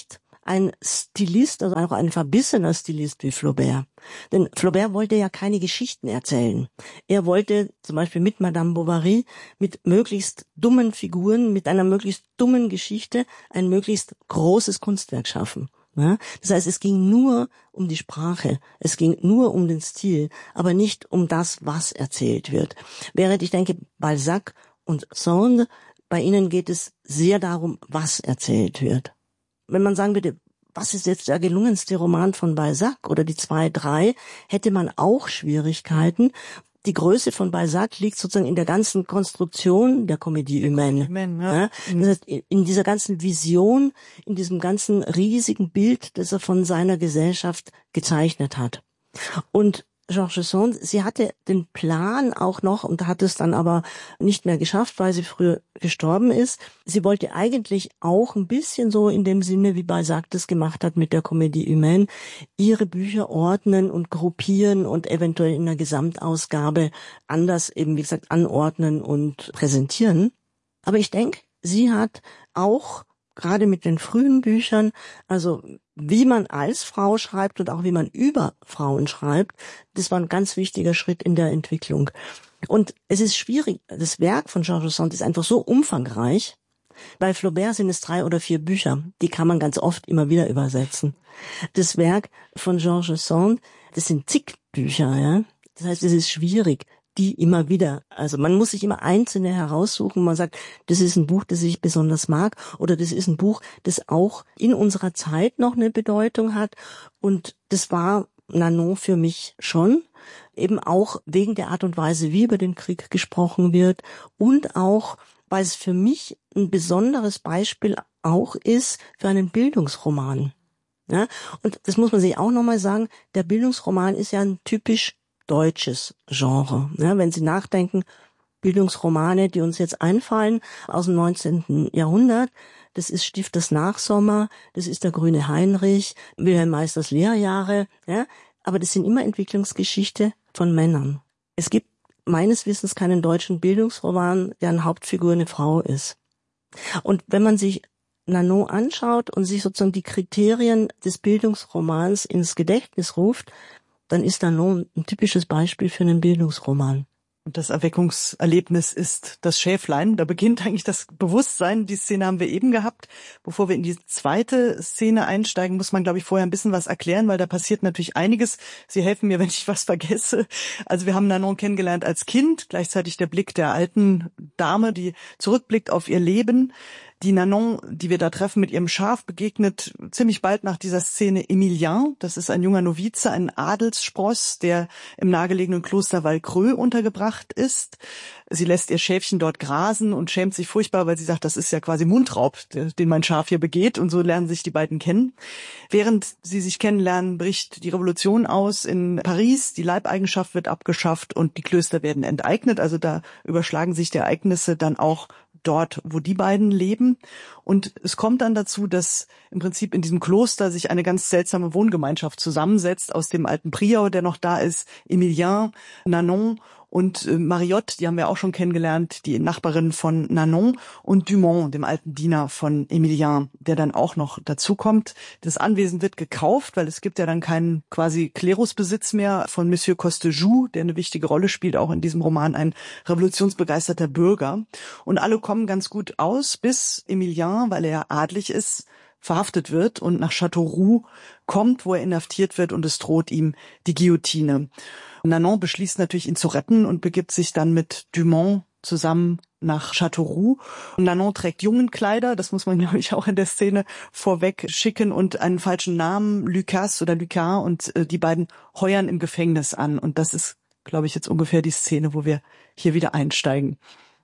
ein Stilist, also auch ein verbissener Stilist wie Flaubert. Denn Flaubert wollte ja keine Geschichten erzählen. Er wollte zum Beispiel mit Madame Bovary mit möglichst dummen Figuren, mit einer möglichst dummen Geschichte ein möglichst großes Kunstwerk schaffen. Ja, das heißt, es ging nur um die Sprache, es ging nur um den Stil, aber nicht um das, was erzählt wird. Während ich denke, Balzac und Sand, bei ihnen geht es sehr darum, was erzählt wird. Wenn man sagen würde, was ist jetzt der gelungenste Roman von Balzac oder die zwei, drei, hätte man auch Schwierigkeiten. Die Größe von Balzac liegt sozusagen in der ganzen Konstruktion der Comédie humaine. Ja. Ja, das heißt, in dieser ganzen Vision, in diesem ganzen riesigen Bild, das er von seiner Gesellschaft gezeichnet hat. Und Georges Sand, sie hatte den Plan auch noch und hat es dann aber nicht mehr geschafft, weil sie früher gestorben ist. Sie wollte eigentlich auch ein bisschen so in dem Sinne, wie Balzac das gemacht hat mit der Comédie humaine, ihre Bücher ordnen und gruppieren und eventuell in der Gesamtausgabe anders eben, wie gesagt, anordnen und präsentieren. Aber ich denke, sie hat auch gerade mit den frühen Büchern, also wie man als Frau schreibt und auch wie man über Frauen schreibt, das war ein ganz wichtiger Schritt in der Entwicklung. Und es ist schwierig, das Werk von Georges Sand ist einfach so umfangreich. Bei Flaubert sind es drei oder vier Bücher, die kann man ganz oft immer wieder übersetzen. Das Werk von Georges Sand, das sind zig Bücher, ja. Das heißt, es ist schwierig, die immer wieder, also man muss sich immer einzelne heraussuchen, man sagt, das ist ein Buch, das ich besonders mag, oder das ist ein Buch, das auch in unserer Zeit noch eine Bedeutung hat, und das war Nanon für mich schon, eben auch wegen der Art und Weise, wie über den Krieg gesprochen wird, und auch, weil es für mich ein besonderes Beispiel auch ist für einen Bildungsroman. Ja, und das muss man sich auch nochmal sagen, der Bildungsroman ist ja ein typisch deutsches Genre. Ja, wenn Sie nachdenken, Bildungsromane, die uns jetzt einfallen aus dem neunzehnten Jahrhundert, das ist Stifters Nachsommer, das ist der Grüne Heinrich, Wilhelm Meisters Lehrjahre, ja, aber das sind immer Entwicklungsgeschichte von Männern. Es gibt meines Wissens keinen deutschen Bildungsroman, deren Hauptfigur eine Frau ist. Und wenn man sich Nanon anschaut und sich sozusagen die Kriterien des Bildungsromans ins Gedächtnis ruft, dann ist Nanon ein typisches Beispiel für einen Bildungsroman. Und das Erweckungserlebnis ist das Schäflein. Da beginnt eigentlich das Bewusstsein. Die Szene haben wir eben gehabt. Bevor wir in die zweite Szene einsteigen, muss man, glaube ich, vorher ein bisschen was erklären, weil da passiert natürlich einiges. Sie helfen mir, wenn ich was vergesse. Also wir haben Nanon kennengelernt als Kind, gleichzeitig der Blick der alten Dame, die zurückblickt auf ihr Leben. Die Nanon, die wir da treffen, mit ihrem Schaf begegnet ziemlich bald nach dieser Szene Emilien. Das ist ein junger Novize, ein Adelsspross, der im nahegelegenen Kloster Valcreux untergebracht ist. Sie lässt ihr Schäfchen dort grasen und schämt sich furchtbar, weil sie sagt, das ist ja quasi Mundraub, den mein Schaf hier begeht. Und so lernen sich die beiden kennen. Während sie sich kennenlernen, bricht die Revolution aus in Paris. Die Leibeigenschaft wird abgeschafft und die Klöster werden enteignet. Also da überschlagen sich die Ereignisse dann auch dort, wo die beiden leben. Und es kommt dann dazu, dass im Prinzip in diesem Kloster sich eine ganz seltsame Wohngemeinschaft zusammensetzt aus dem alten Prior, der noch da ist, Emilien, Nanon und äh, Mariotte, die haben wir auch schon kennengelernt, die Nachbarin von Nanon, und Dumont, dem alten Diener von Emilien, der dann auch noch dazukommt. Das Anwesen wird gekauft, weil es gibt ja dann keinen quasi Klerusbesitz mehr von Monsieur Costejoux, der eine wichtige Rolle spielt, auch in diesem Roman, ein revolutionsbegeisterter Bürger. Und alle kommen ganz gut aus, bis Emilien, weil er ja adlig ist, verhaftet wird und nach Châteauroux kommt, wo er inhaftiert wird, und es droht ihm die Guillotine. Nanon beschließt natürlich, ihn zu retten, und begibt sich dann mit Dumont zusammen nach Châteauroux. Und Nanon trägt Jungenkleider, das muss man, glaube ich, auch in der Szene vorweg schicken, und einen falschen Namen, Lucas oder Lucas, und äh, die beiden heuern im Gefängnis an. Und das ist, glaube ich, jetzt ungefähr die Szene, wo wir hier wieder einsteigen.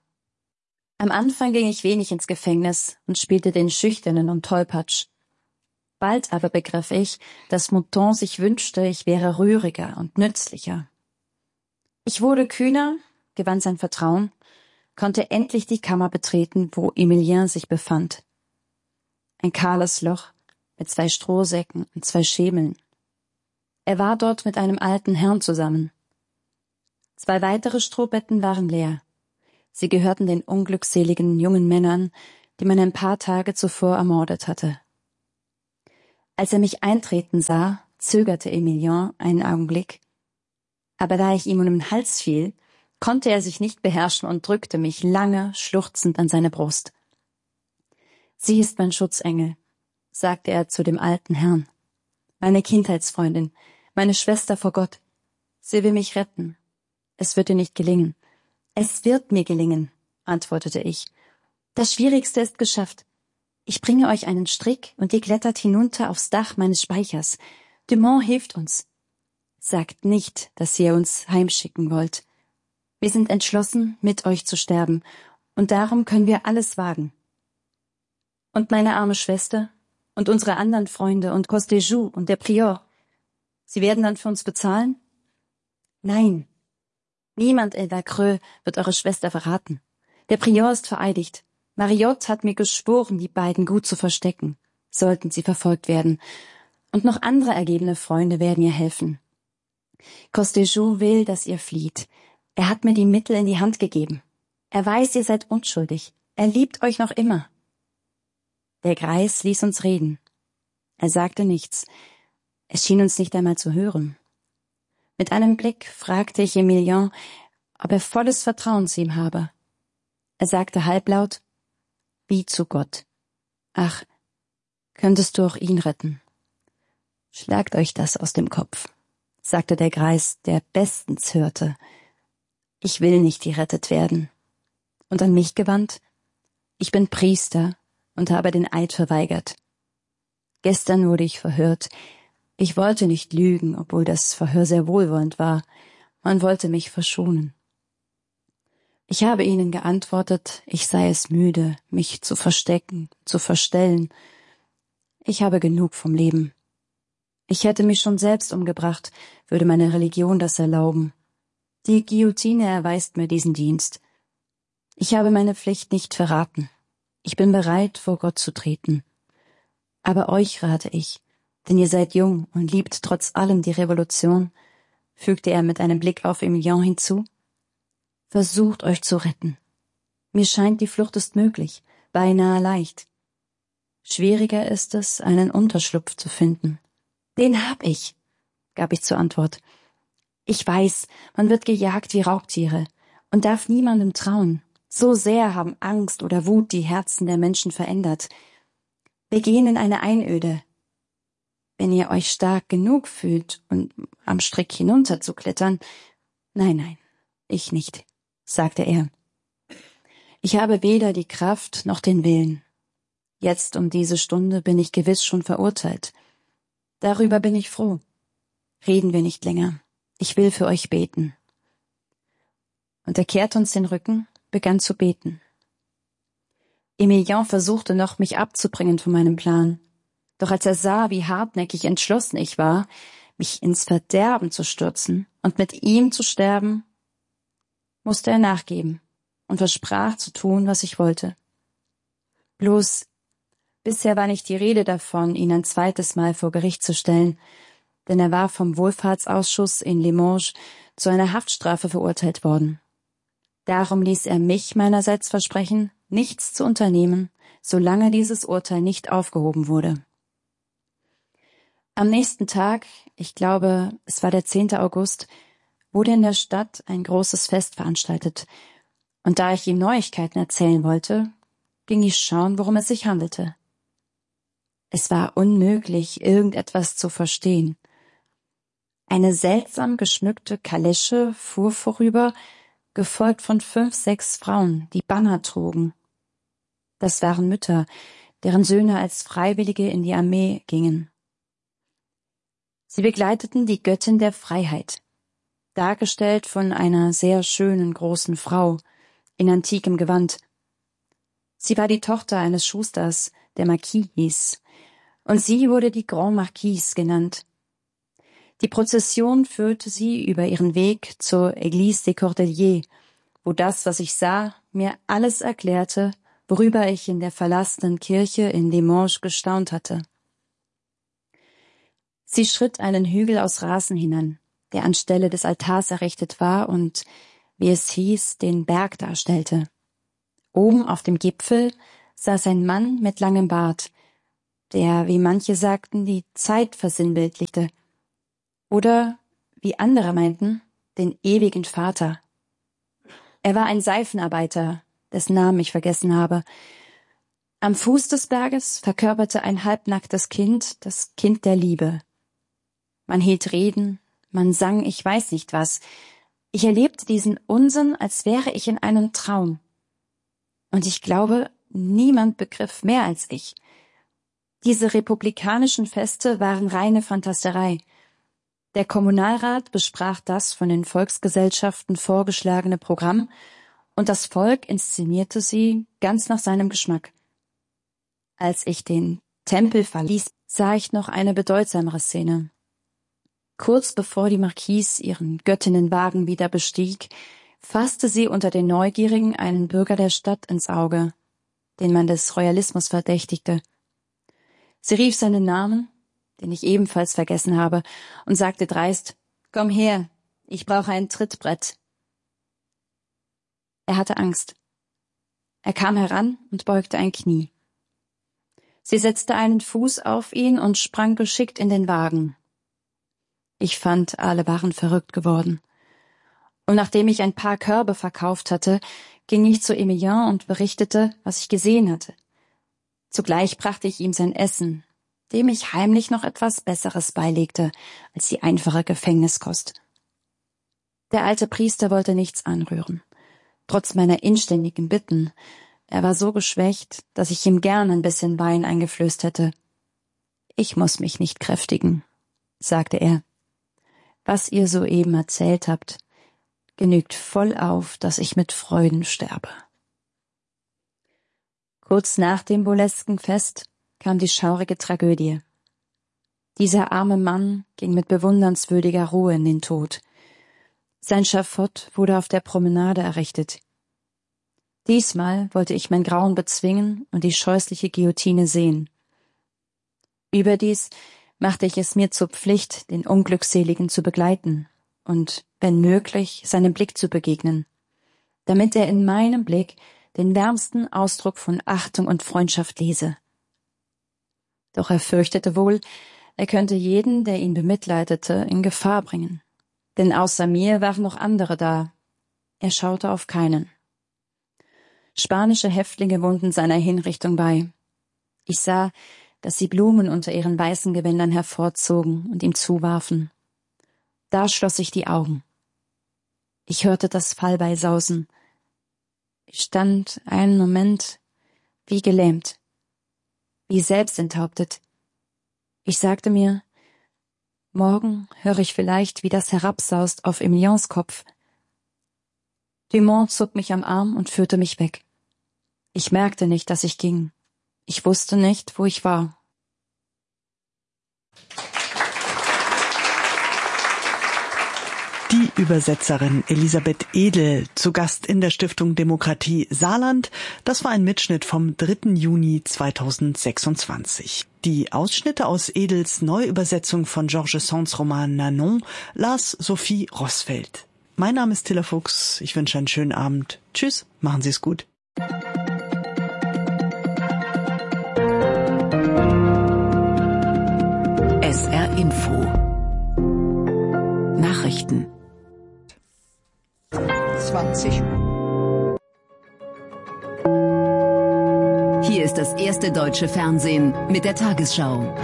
Am Anfang ging ich wenig ins Gefängnis und spielte den Schüchternen und Tollpatsch. Bald aber begriff ich, dass Mouton sich wünschte, ich wäre rühriger und nützlicher. Ich wurde kühner, gewann sein Vertrauen, konnte endlich die Kammer betreten, wo Emilien sich befand. Ein kahles Loch mit zwei Strohsäcken und zwei Schemeln. Er war dort mit einem alten Herrn zusammen. Zwei weitere Strohbetten waren leer. Sie gehörten den unglückseligen jungen Männern, die man ein paar Tage zuvor ermordet hatte. Als er mich eintreten sah, zögerte Emilien einen Augenblick. Aber da ich ihm um den Hals fiel, konnte er sich nicht beherrschen und drückte mich lange, schluchzend an seine Brust. »Sie ist mein Schutzengel«, sagte er zu dem alten Herrn. »Meine Kindheitsfreundin, meine Schwester vor Gott. Sie will mich retten. Es wird ihr nicht gelingen.« »Es wird mir gelingen«, antwortete ich. »Das Schwierigste ist geschafft. Ich bringe euch einen Strick und ihr klettert hinunter aufs Dach meines Speichers. Dumont hilft uns. Sagt nicht, dass ihr uns heimschicken wollt. Wir sind entschlossen, mit euch zu sterben, und darum können wir alles wagen. Und meine arme Schwester und unsere anderen Freunde und Costéjou und der Prior, sie werden dann für uns bezahlen? Nein, niemand in Vacreux wird eure Schwester verraten. Der Prior ist vereidigt. Mariotte hat mir geschworen, die beiden gut zu verstecken, sollten sie verfolgt werden. Und noch andere ergebene Freunde werden ihr helfen. Costéjou will, dass ihr flieht. Er hat mir die Mittel in die Hand gegeben. Er weiß, ihr seid unschuldig. Er liebt euch noch immer.« Der Greis ließ uns reden. Er sagte nichts. Es schien uns nicht einmal zu hören. Mit einem Blick fragte ich Emilien, ob er volles Vertrauen zu ihm habe. Er sagte halblaut, »Wie zu Gott. Ach, könntest du auch ihn retten?« »Schlagt euch das aus dem Kopf«, sagte der Greis, der bestens hörte. »Ich will nicht gerettet werden.« Und an mich gewandt, »Ich bin Priester und habe den Eid verweigert. Gestern wurde ich verhört. Ich wollte nicht lügen, obwohl das Verhör sehr wohlwollend war. Man wollte mich verschonen. Ich habe ihnen geantwortet, ich sei es müde, mich zu verstecken, zu verstellen. Ich habe genug vom Leben. Ich hätte mich schon selbst umgebracht, würde meine Religion das erlauben. Die Guillotine erweist mir diesen Dienst. Ich habe meine Pflicht nicht verraten. Ich bin bereit, vor Gott zu treten. Aber euch rate ich, denn ihr seid jung und liebt trotz allem die Revolution, fügte er mit einem Blick auf Emilien hinzu. Versucht euch zu retten. Mir scheint, die Flucht ist möglich, beinahe leicht. Schwieriger ist es, einen Unterschlupf zu finden. Den hab ich, gab ich zur Antwort. Ich weiß, man wird gejagt wie Raubtiere und darf niemandem trauen. So sehr haben Angst oder Wut die Herzen der Menschen verändert. Wir gehen in eine Einöde. Wenn ihr euch stark genug fühlt, um am Strick hinunter zu klettern, nein, nein, ich nicht, sagte er. Ich habe weder die Kraft noch den Willen. Jetzt um diese Stunde bin ich gewiss schon verurteilt. Darüber bin ich froh. Reden wir nicht länger. Ich will für euch beten. Und er kehrte uns den Rücken, begann zu beten. Emilien versuchte noch, mich abzubringen von meinem Plan. Doch als er sah, wie hartnäckig entschlossen ich war, mich ins Verderben zu stürzen und mit ihm zu sterben, musste er nachgeben und versprach zu tun, was ich wollte. Bloß, bisher war nicht die Rede davon, ihn ein zweites Mal vor Gericht zu stellen, denn er war vom Wohlfahrtsausschuss in Limoges zu einer Haftstrafe verurteilt worden. Darum ließ er mich meinerseits versprechen, nichts zu unternehmen, solange dieses Urteil nicht aufgehoben wurde. Am nächsten Tag, ich glaube, es war der zehnte August, wurde in der Stadt ein großes Fest veranstaltet, und da ich ihm Neuigkeiten erzählen wollte, ging ich schauen, worum es sich handelte. Es war unmöglich, irgendetwas zu verstehen. Eine seltsam geschmückte Kalesche fuhr vorüber, gefolgt von fünf, sechs Frauen, die Banner trugen. Das waren Mütter, deren Söhne als Freiwillige in die Armee gingen. Sie begleiteten die Göttin der Freiheit, dargestellt von einer sehr schönen großen Frau in antikem Gewand. Sie war die Tochter eines Schusters, der Marquis hieß, und sie wurde die Grand Marquise genannt. Die Prozession führte sie über ihren Weg zur Église des Cordeliers, wo das, was ich sah, mir alles erklärte, worüber ich in der verlassenen Kirche in Limoges gestaunt hatte. Sie schritt einen Hügel aus Rasen hinan, der anstelle des Altars errichtet war und, wie es hieß, den Berg darstellte. Oben auf dem Gipfel saß ein Mann mit langem Bart, der, wie manche sagten, die Zeit versinnbildlichte. Oder, wie andere meinten, den ewigen Vater. Er war ein Seifenarbeiter, dessen Namen ich vergessen habe. Am Fuß des Berges verkörperte ein halbnacktes Kind das Kind der Liebe. Man hielt Reden, man sang ich weiß nicht was. Ich erlebte diesen Unsinn, als wäre ich in einem Traum. Und ich glaube, niemand begriff mehr als ich. Diese republikanischen Feste waren reine Fantasterei. Der Kommunalrat besprach das von den Volksgesellschaften vorgeschlagene Programm und das Volk inszenierte sie ganz nach seinem Geschmack. Als ich den Tempel verließ, sah ich noch eine bedeutsamere Szene. Kurz bevor die Marquise ihren Göttinnenwagen wieder bestieg, fasste sie unter den Neugierigen einen Bürger der Stadt ins Auge, den man des Royalismus verdächtigte. Sie rief seinen Namen, den ich ebenfalls vergessen habe, und sagte dreist, »Komm her, ich brauche ein Trittbrett.« Er hatte Angst. Er kam heran und beugte ein Knie. Sie setzte einen Fuß auf ihn und sprang geschickt in den Wagen. Ich fand, alle waren verrückt geworden. Und nachdem ich ein paar Körbe verkauft hatte, ging ich zu Emilien und berichtete, was ich gesehen hatte. Zugleich brachte ich ihm sein Essen, dem ich heimlich noch etwas Besseres beilegte als die einfache Gefängniskost. Der alte Priester wollte nichts anrühren, trotz meiner inständigen Bitten. Er war so geschwächt, dass ich ihm gern ein bisschen Wein eingeflößt hätte. »Ich muss mich nicht kräftigen«, sagte er. »Was ihr soeben erzählt habt, genügt vollauf, dass ich mit Freuden sterbe.« Kurz nach dem burlesken Fest kam die schaurige Tragödie. Dieser arme Mann ging mit bewundernswürdiger Ruhe in den Tod. Sein Schafott wurde auf der Promenade errichtet. Diesmal wollte ich mein Grauen bezwingen und die scheußliche Guillotine sehen. Überdies machte ich es mir zur Pflicht, den Unglückseligen zu begleiten und, wenn möglich, seinem Blick zu begegnen, damit er in meinem Blick den wärmsten Ausdruck von Achtung und Freundschaft lese. Doch er fürchtete wohl, er könnte jeden, der ihn bemitleidete, in Gefahr bringen. Denn außer mir waren noch andere da. Er schaute auf keinen. Spanische Häftlinge wohnten seiner Hinrichtung bei. Ich sah, dass sie Blumen unter ihren weißen Gewändern hervorzogen und ihm zuwarfen. Da schloss ich die Augen. Ich hörte das Fallbeil sausen. Ich stand einen Moment wie gelähmt, wie selbstenthauptet. Ich sagte mir, morgen höre ich vielleicht, wie das herabsaust auf Emiliens Kopf. Dumont zog mich am Arm und führte mich weg. Ich merkte nicht, dass ich ging. Ich wusste nicht, wo ich war. Die Übersetzerin Elisabeth Edel, zu Gast in der Stiftung Demokratie Saarland. Das war ein Mitschnitt vom dritten Juni zweitausendsechsundzwanzig. Die Ausschnitte aus Edels Neuübersetzung von Georges Sands Roman Nanon las Sophie Rossfeld. Mein Name ist Tilla Fuchs. Ich wünsche einen schönen Abend. Tschüss, machen Sie es gut. S R Info Nachrichten zwanzig. Hier ist das erste deutsche Fernsehen mit der Tagesschau.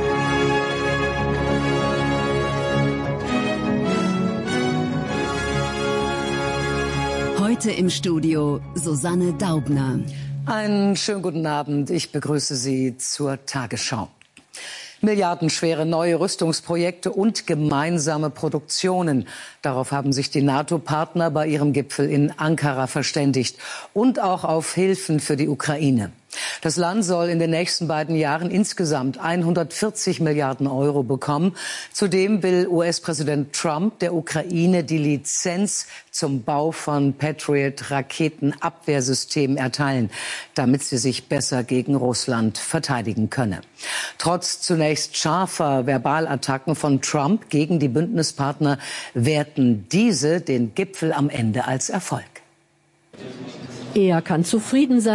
Heute im Studio Susanne Daubner. Einen schönen guten Abend. Ich begrüße Sie zur Tagesschau. Milliardenschwere neue Rüstungsprojekte und gemeinsame Produktionen. Darauf haben sich die NATO-Partner bei ihrem Gipfel in Ankara verständigt. Und auch auf Hilfen für die Ukraine. Das Land soll in den nächsten beiden Jahren insgesamt hundertvierzig Milliarden Euro bekommen. Zudem will U S-Präsident Trump der Ukraine die Lizenz zum Bau von Patriot-Raketenabwehrsystemen erteilen, damit sie sich besser gegen Russland verteidigen könne. Trotz zunächst scharfer Verbalattacken von Trump gegen die Bündnispartner werten diese den Gipfel am Ende als Erfolg. Er kann zufrieden sein,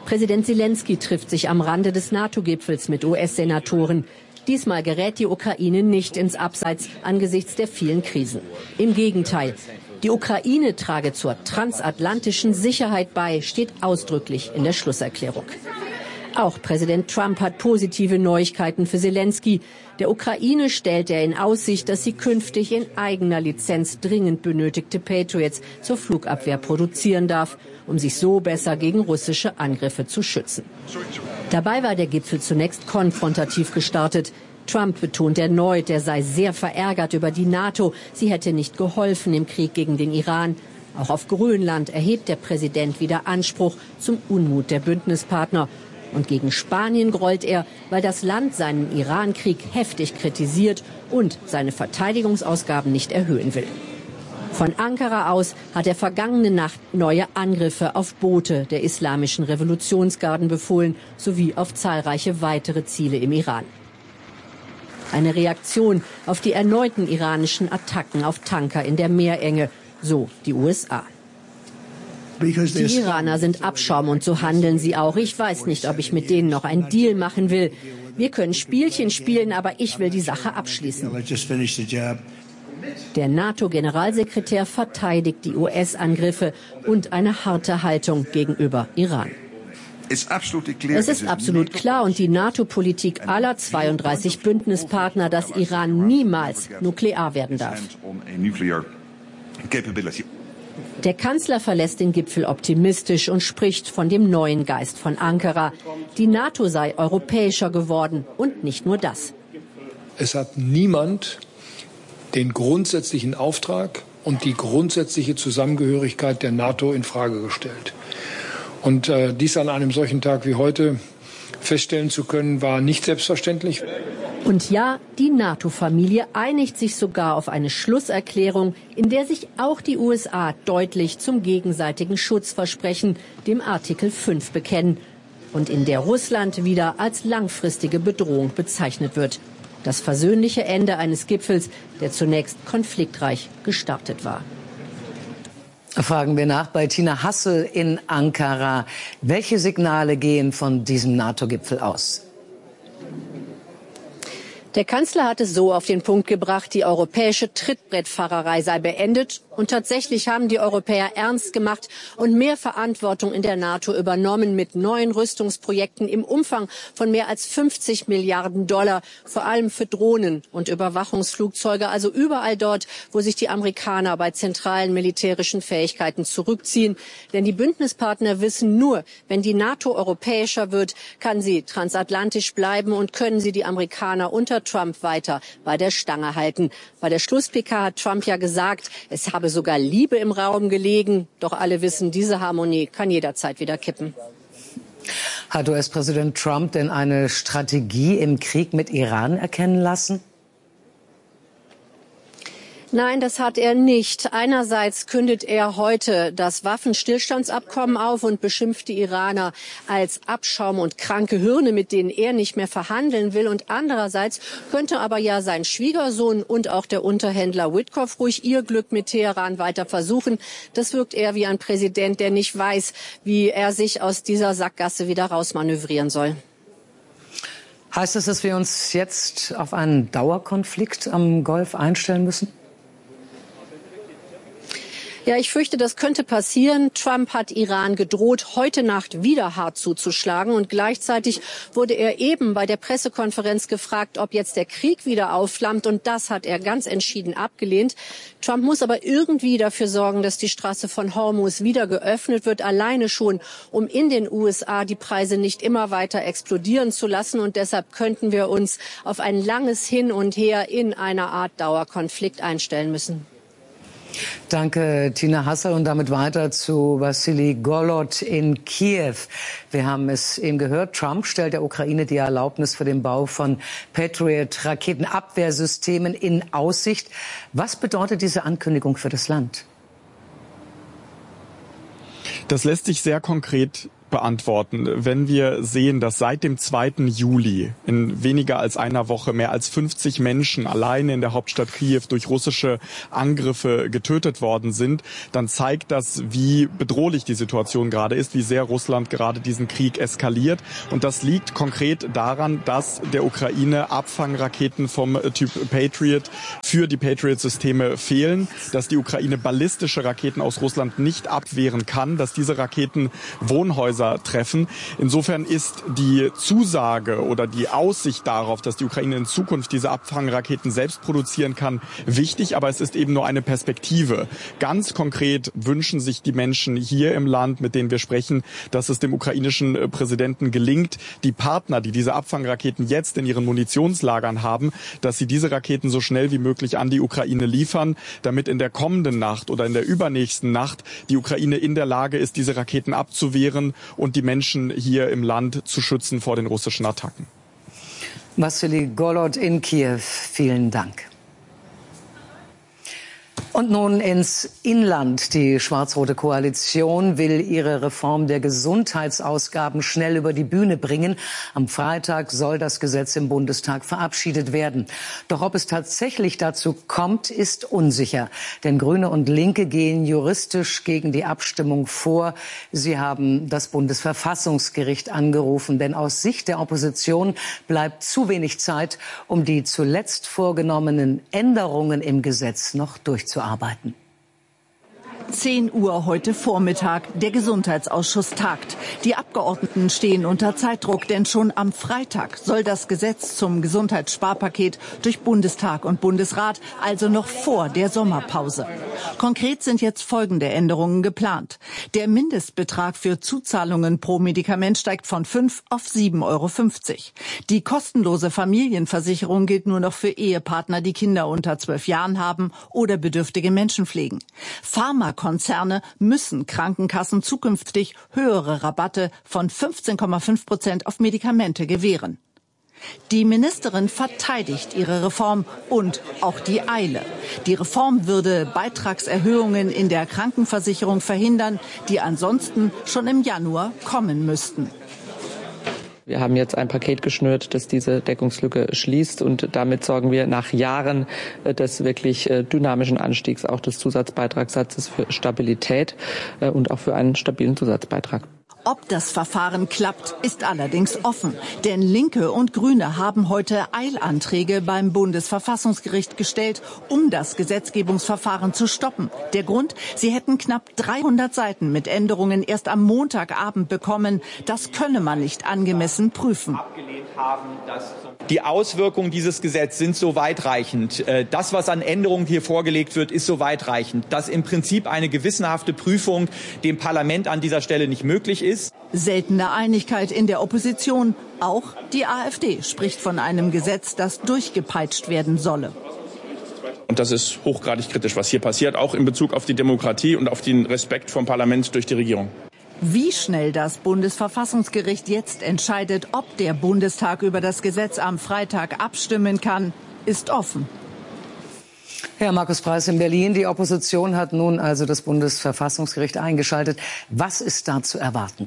Präsident Zelensky trifft sich am Rande des NATO-Gipfels mit U S-Senatoren. Diesmal gerät die Ukraine nicht ins Abseits angesichts der vielen Krisen. Im Gegenteil, die Ukraine trage zur transatlantischen Sicherheit bei, steht ausdrücklich in der Schlusserklärung. Auch Präsident Trump hat positive Neuigkeiten für Zelensky. Der Ukraine stellt er in Aussicht, dass sie künftig in eigener Lizenz dringend benötigte Patriots zur Flugabwehr produzieren darf, um sich so besser gegen russische Angriffe zu schützen. Dabei war der Gipfel zunächst konfrontativ gestartet. Trump betont erneut, er sei sehr verärgert über die NATO. Sie hätte nicht geholfen im Krieg gegen den Iran. Auch auf Grönland erhebt der Präsident wieder Anspruch zum Unmut der Bündnispartner. Und gegen Spanien grollt er, weil das Land seinen Iran-Krieg heftig kritisiert und seine Verteidigungsausgaben nicht erhöhen will. Von Ankara aus hat er vergangene Nacht neue Angriffe auf Boote der islamischen Revolutionsgarden befohlen, sowie auf zahlreiche weitere Ziele im Iran. Eine Reaktion auf die erneuten iranischen Attacken auf Tanker in der Meerenge, so die U S A. Die Iraner sind Abschaum und so handeln sie auch. Ich weiß nicht, ob ich mit denen noch einen Deal machen will. Wir können Spielchen spielen, aber ich will die Sache abschließen. Der NATO-Generalsekretär verteidigt die U S-Angriffe und eine harte Haltung gegenüber Iran. Es ist absolut klar und die NATO-Politik aller zweiunddreißig Bündnispartner, dass Iran niemals nuklear werden darf. Der Kanzler verlässt den Gipfel optimistisch und spricht von dem neuen Geist von Ankara. Die NATO sei europäischer geworden und nicht nur das. Es hat niemand den grundsätzlichen Auftrag und die grundsätzliche Zusammengehörigkeit der NATO in Frage gestellt. Und äh, dies an einem solchen Tag wie heute feststellen zu können, war nicht selbstverständlich. Und ja, die NATO-Familie einigt sich sogar auf eine Schlusserklärung, in der sich auch die U S A deutlich zum gegenseitigen Schutzversprechen, dem Artikel fünf, bekennen. Und in der Russland wieder als langfristige Bedrohung bezeichnet wird. Das versöhnliche Ende eines Gipfels, der zunächst konfliktreich gestartet war. Fragen wir nach bei Tina Hassel in Ankara. Welche Signale gehen von diesem NATO-Gipfel aus? Der Kanzler hat es so auf den Punkt gebracht, die europäische Trittbrettfahrerei sei beendet. Und tatsächlich haben die Europäer ernst gemacht und mehr Verantwortung in der NATO übernommen mit neuen Rüstungsprojekten im Umfang von mehr als fünfzig Milliarden Dollar, vor allem für Drohnen und Überwachungsflugzeuge, also überall dort, wo sich die Amerikaner bei zentralen militärischen Fähigkeiten zurückziehen. Denn die Bündnispartner wissen nur, wenn die NATO europäischer wird, kann sie transatlantisch bleiben und können sie die Amerikaner unter Trump weiter bei der Stange halten. Bei der Schluss-P K hat Trump ja gesagt, es habe sogar Liebe im Raum gelegen. Doch alle wissen, diese Harmonie kann jederzeit wieder kippen. Hat U S-Präsident Trump denn eine Strategie im Krieg mit Iran erkennen lassen? Nein, das hat er nicht. Einerseits kündet er heute das Waffenstillstandsabkommen auf und beschimpft die Iraner als Abschaum und kranke Hirne, mit denen er nicht mehr verhandeln will. Und andererseits könnte aber ja sein Schwiegersohn und auch der Unterhändler Witkoff ruhig ihr Glück mit Teheran weiter versuchen. Das wirkt eher wie ein Präsident, der nicht weiß, wie er sich aus dieser Sackgasse wieder rausmanövrieren soll. Heißt das, dass wir uns jetzt auf einen Dauerkonflikt am Golf einstellen müssen? Ja, ich fürchte, das könnte passieren. Trump hat Iran gedroht, heute Nacht wieder hart zuzuschlagen. Und gleichzeitig wurde er eben bei der Pressekonferenz gefragt, ob jetzt der Krieg wieder aufflammt. Und das hat er ganz entschieden abgelehnt. Trump muss aber irgendwie dafür sorgen, dass die Straße von Hormuz wieder geöffnet wird. Alleine schon, um in den U S A die Preise nicht immer weiter explodieren zu lassen. Und deshalb könnten wir uns auf ein langes Hin und Her in einer Art Dauerkonflikt einstellen müssen. Danke, Tina Hassel. Und damit weiter zu Wassili Golod in Kiew. Wir haben es eben gehört, Trump stellt der Ukraine die Erlaubnis für den Bau von Patriot-Raketenabwehrsystemen in Aussicht. Was bedeutet diese Ankündigung für das Land? Das lässt sich sehr konkret beantworten. Wenn wir sehen, dass seit dem zweiten Juli in weniger als einer Woche mehr als fünfzig Menschen alleine in der Hauptstadt Kiew durch russische Angriffe getötet worden sind, dann zeigt das, wie bedrohlich die Situation gerade ist, wie sehr Russland gerade diesen Krieg eskaliert. Und das liegt konkret daran, dass der Ukraine Abfangraketen vom Typ Patriot für die Patriot-Systeme fehlen, dass die Ukraine ballistische Raketen aus Russland nicht abwehren kann, dass diese Raketen Wohnhäuser treffen. Insofern ist die Zusage oder die Aussicht darauf, dass die Ukraine in Zukunft diese Abfangraketen selbst produzieren kann, wichtig, aber es ist eben nur eine Perspektive. Ganz konkret wünschen sich die Menschen hier im Land, mit denen wir sprechen, dass es dem ukrainischen Präsidenten gelingt, die Partner, die diese Abfangraketen jetzt in ihren Munitionslagern haben, dass sie diese Raketen so schnell wie möglich an die Ukraine liefern, damit in der kommenden Nacht oder in der übernächsten Nacht die Ukraine in der Lage ist, diese Raketen abzuwehren und die Menschen hier im Land zu schützen vor den russischen Attacken. Wassily Golod in Kiew, vielen Dank. Und nun ins Inland. Die schwarz-rote Koalition will ihre Reform der Gesundheitsausgaben schnell über die Bühne bringen. Am Freitag soll das Gesetz im Bundestag verabschiedet werden. Doch ob es tatsächlich dazu kommt, ist unsicher. Denn Grüne und Linke gehen juristisch gegen die Abstimmung vor. Sie haben das Bundesverfassungsgericht angerufen. Denn aus Sicht der Opposition bleibt zu wenig Zeit, um die zuletzt vorgenommenen Änderungen im Gesetz noch durchzuarbeiten. Arbeiten. zehn Uhr heute Vormittag. Der Gesundheitsausschuss tagt. Die Abgeordneten stehen unter Zeitdruck, denn schon am Freitag soll das Gesetz zum Gesundheitssparpaket durch Bundestag und Bundesrat, also noch vor der Sommerpause. Konkret sind jetzt folgende Änderungen geplant. Der Mindestbetrag für Zuzahlungen pro Medikament steigt von fünf auf sieben Euro fünfzig. Die kostenlose Familienversicherung gilt nur noch für Ehepartner, die Kinder unter zwölf Jahren haben oder bedürftige Menschen pflegen. Pharmakonzerne müssen Krankenkassen zukünftig höhere Rabatte von fünfzehn Komma fünf Prozent auf Medikamente gewähren. Die Ministerin verteidigt ihre Reform und auch die Eile. Die Reform würde Beitragserhöhungen in der Krankenversicherung verhindern, die ansonsten schon im Januar kommen müssten. Wir haben jetzt ein Paket geschnürt, das diese Deckungslücke schließt, und damit sorgen wir nach Jahren des wirklich dynamischen Anstiegs auch des Zusatzbeitragssatzes für Stabilität und auch für einen stabilen Zusatzbeitrag. Ob das Verfahren klappt, ist allerdings offen. Denn Linke und Grüne haben heute Eilanträge beim Bundesverfassungsgericht gestellt, um das Gesetzgebungsverfahren zu stoppen. Der Grund? Sie hätten knapp dreihundert Seiten mit Änderungen erst am Montagabend bekommen. Das könne man nicht angemessen prüfen. Die Auswirkungen dieses Gesetzes sind so weitreichend. Das, was an Änderungen hier vorgelegt wird, ist so weitreichend, dass im Prinzip eine gewissenhafte Prüfung dem Parlament an dieser Stelle nicht möglich ist. Seltene Einigkeit in der Opposition. Auch die AfD spricht von einem Gesetz, das durchgepeitscht werden solle. Und das ist hochgradig kritisch, was hier passiert, auch in Bezug auf die Demokratie und auf den Respekt vom Parlament durch die Regierung. Wie schnell das Bundesverfassungsgericht jetzt entscheidet, ob der Bundestag über das Gesetz am Freitag abstimmen kann, ist offen. Herr Markus Preiß in Berlin. Die Opposition hat nun also das Bundesverfassungsgericht eingeschaltet. Was ist da zu erwarten?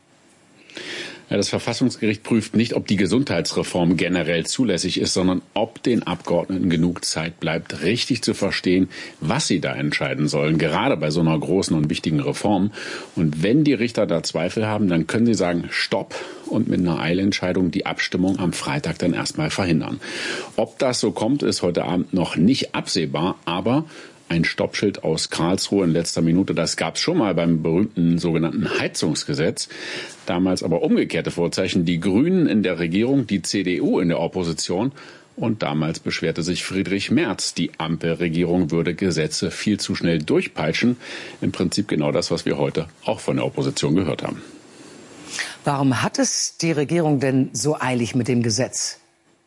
Ja, das Verfassungsgericht prüft nicht, ob die Gesundheitsreform generell zulässig ist, sondern ob den Abgeordneten genug Zeit bleibt, richtig zu verstehen, was sie da entscheiden sollen, gerade bei so einer großen und wichtigen Reform. Und wenn die Richter da Zweifel haben, dann können sie sagen, stopp, und mit einer Eilentscheidung die Abstimmung am Freitag dann erstmal verhindern. Ob das so kommt, ist heute Abend noch nicht absehbar, aber ein Stoppschild aus Karlsruhe in letzter Minute, das gab es schon mal beim berühmten sogenannten Heizungsgesetz. Damals aber umgekehrte Vorzeichen. Die Grünen in der Regierung, die C D U in der Opposition. Und damals beschwerte sich Friedrich Merz, die Ampelregierung würde Gesetze viel zu schnell durchpeitschen. Im Prinzip genau das, was wir heute auch von der Opposition gehört haben. Warum hat es die Regierung denn so eilig mit dem Gesetz?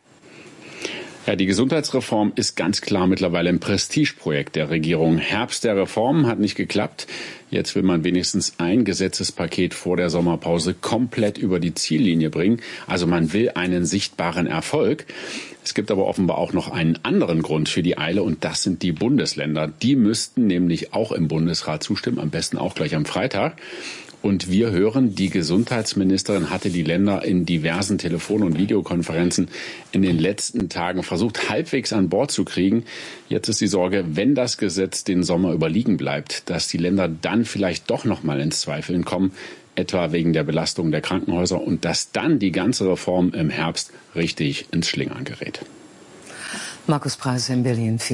Ja, die Gesundheitsreform ist ganz klar mittlerweile ein Prestigeprojekt der Regierung. Herbst der Reform hat nicht geklappt. Jetzt will man wenigstens ein Gesetzespaket vor der Sommerpause komplett über die Ziellinie bringen. Also man will einen sichtbaren Erfolg. Es gibt aber offenbar auch noch einen anderen Grund für die Eile, und das sind die Bundesländer. Die müssten nämlich auch im Bundesrat zustimmen, am besten auch gleich am Freitag. Und wir hören, die Gesundheitsministerin hatte die Länder in diversen Telefon- und Videokonferenzen in den letzten Tagen versucht, halbwegs an Bord zu kriegen. Jetzt ist die Sorge, wenn das Gesetz den Sommer überliegen bleibt, dass die Länder dann vielleicht doch noch mal ins Zweifeln kommen, etwa wegen der Belastung der Krankenhäuser, und dass dann die ganze Reform im Herbst richtig ins Schlingern gerät. Markus Preis in Berlin.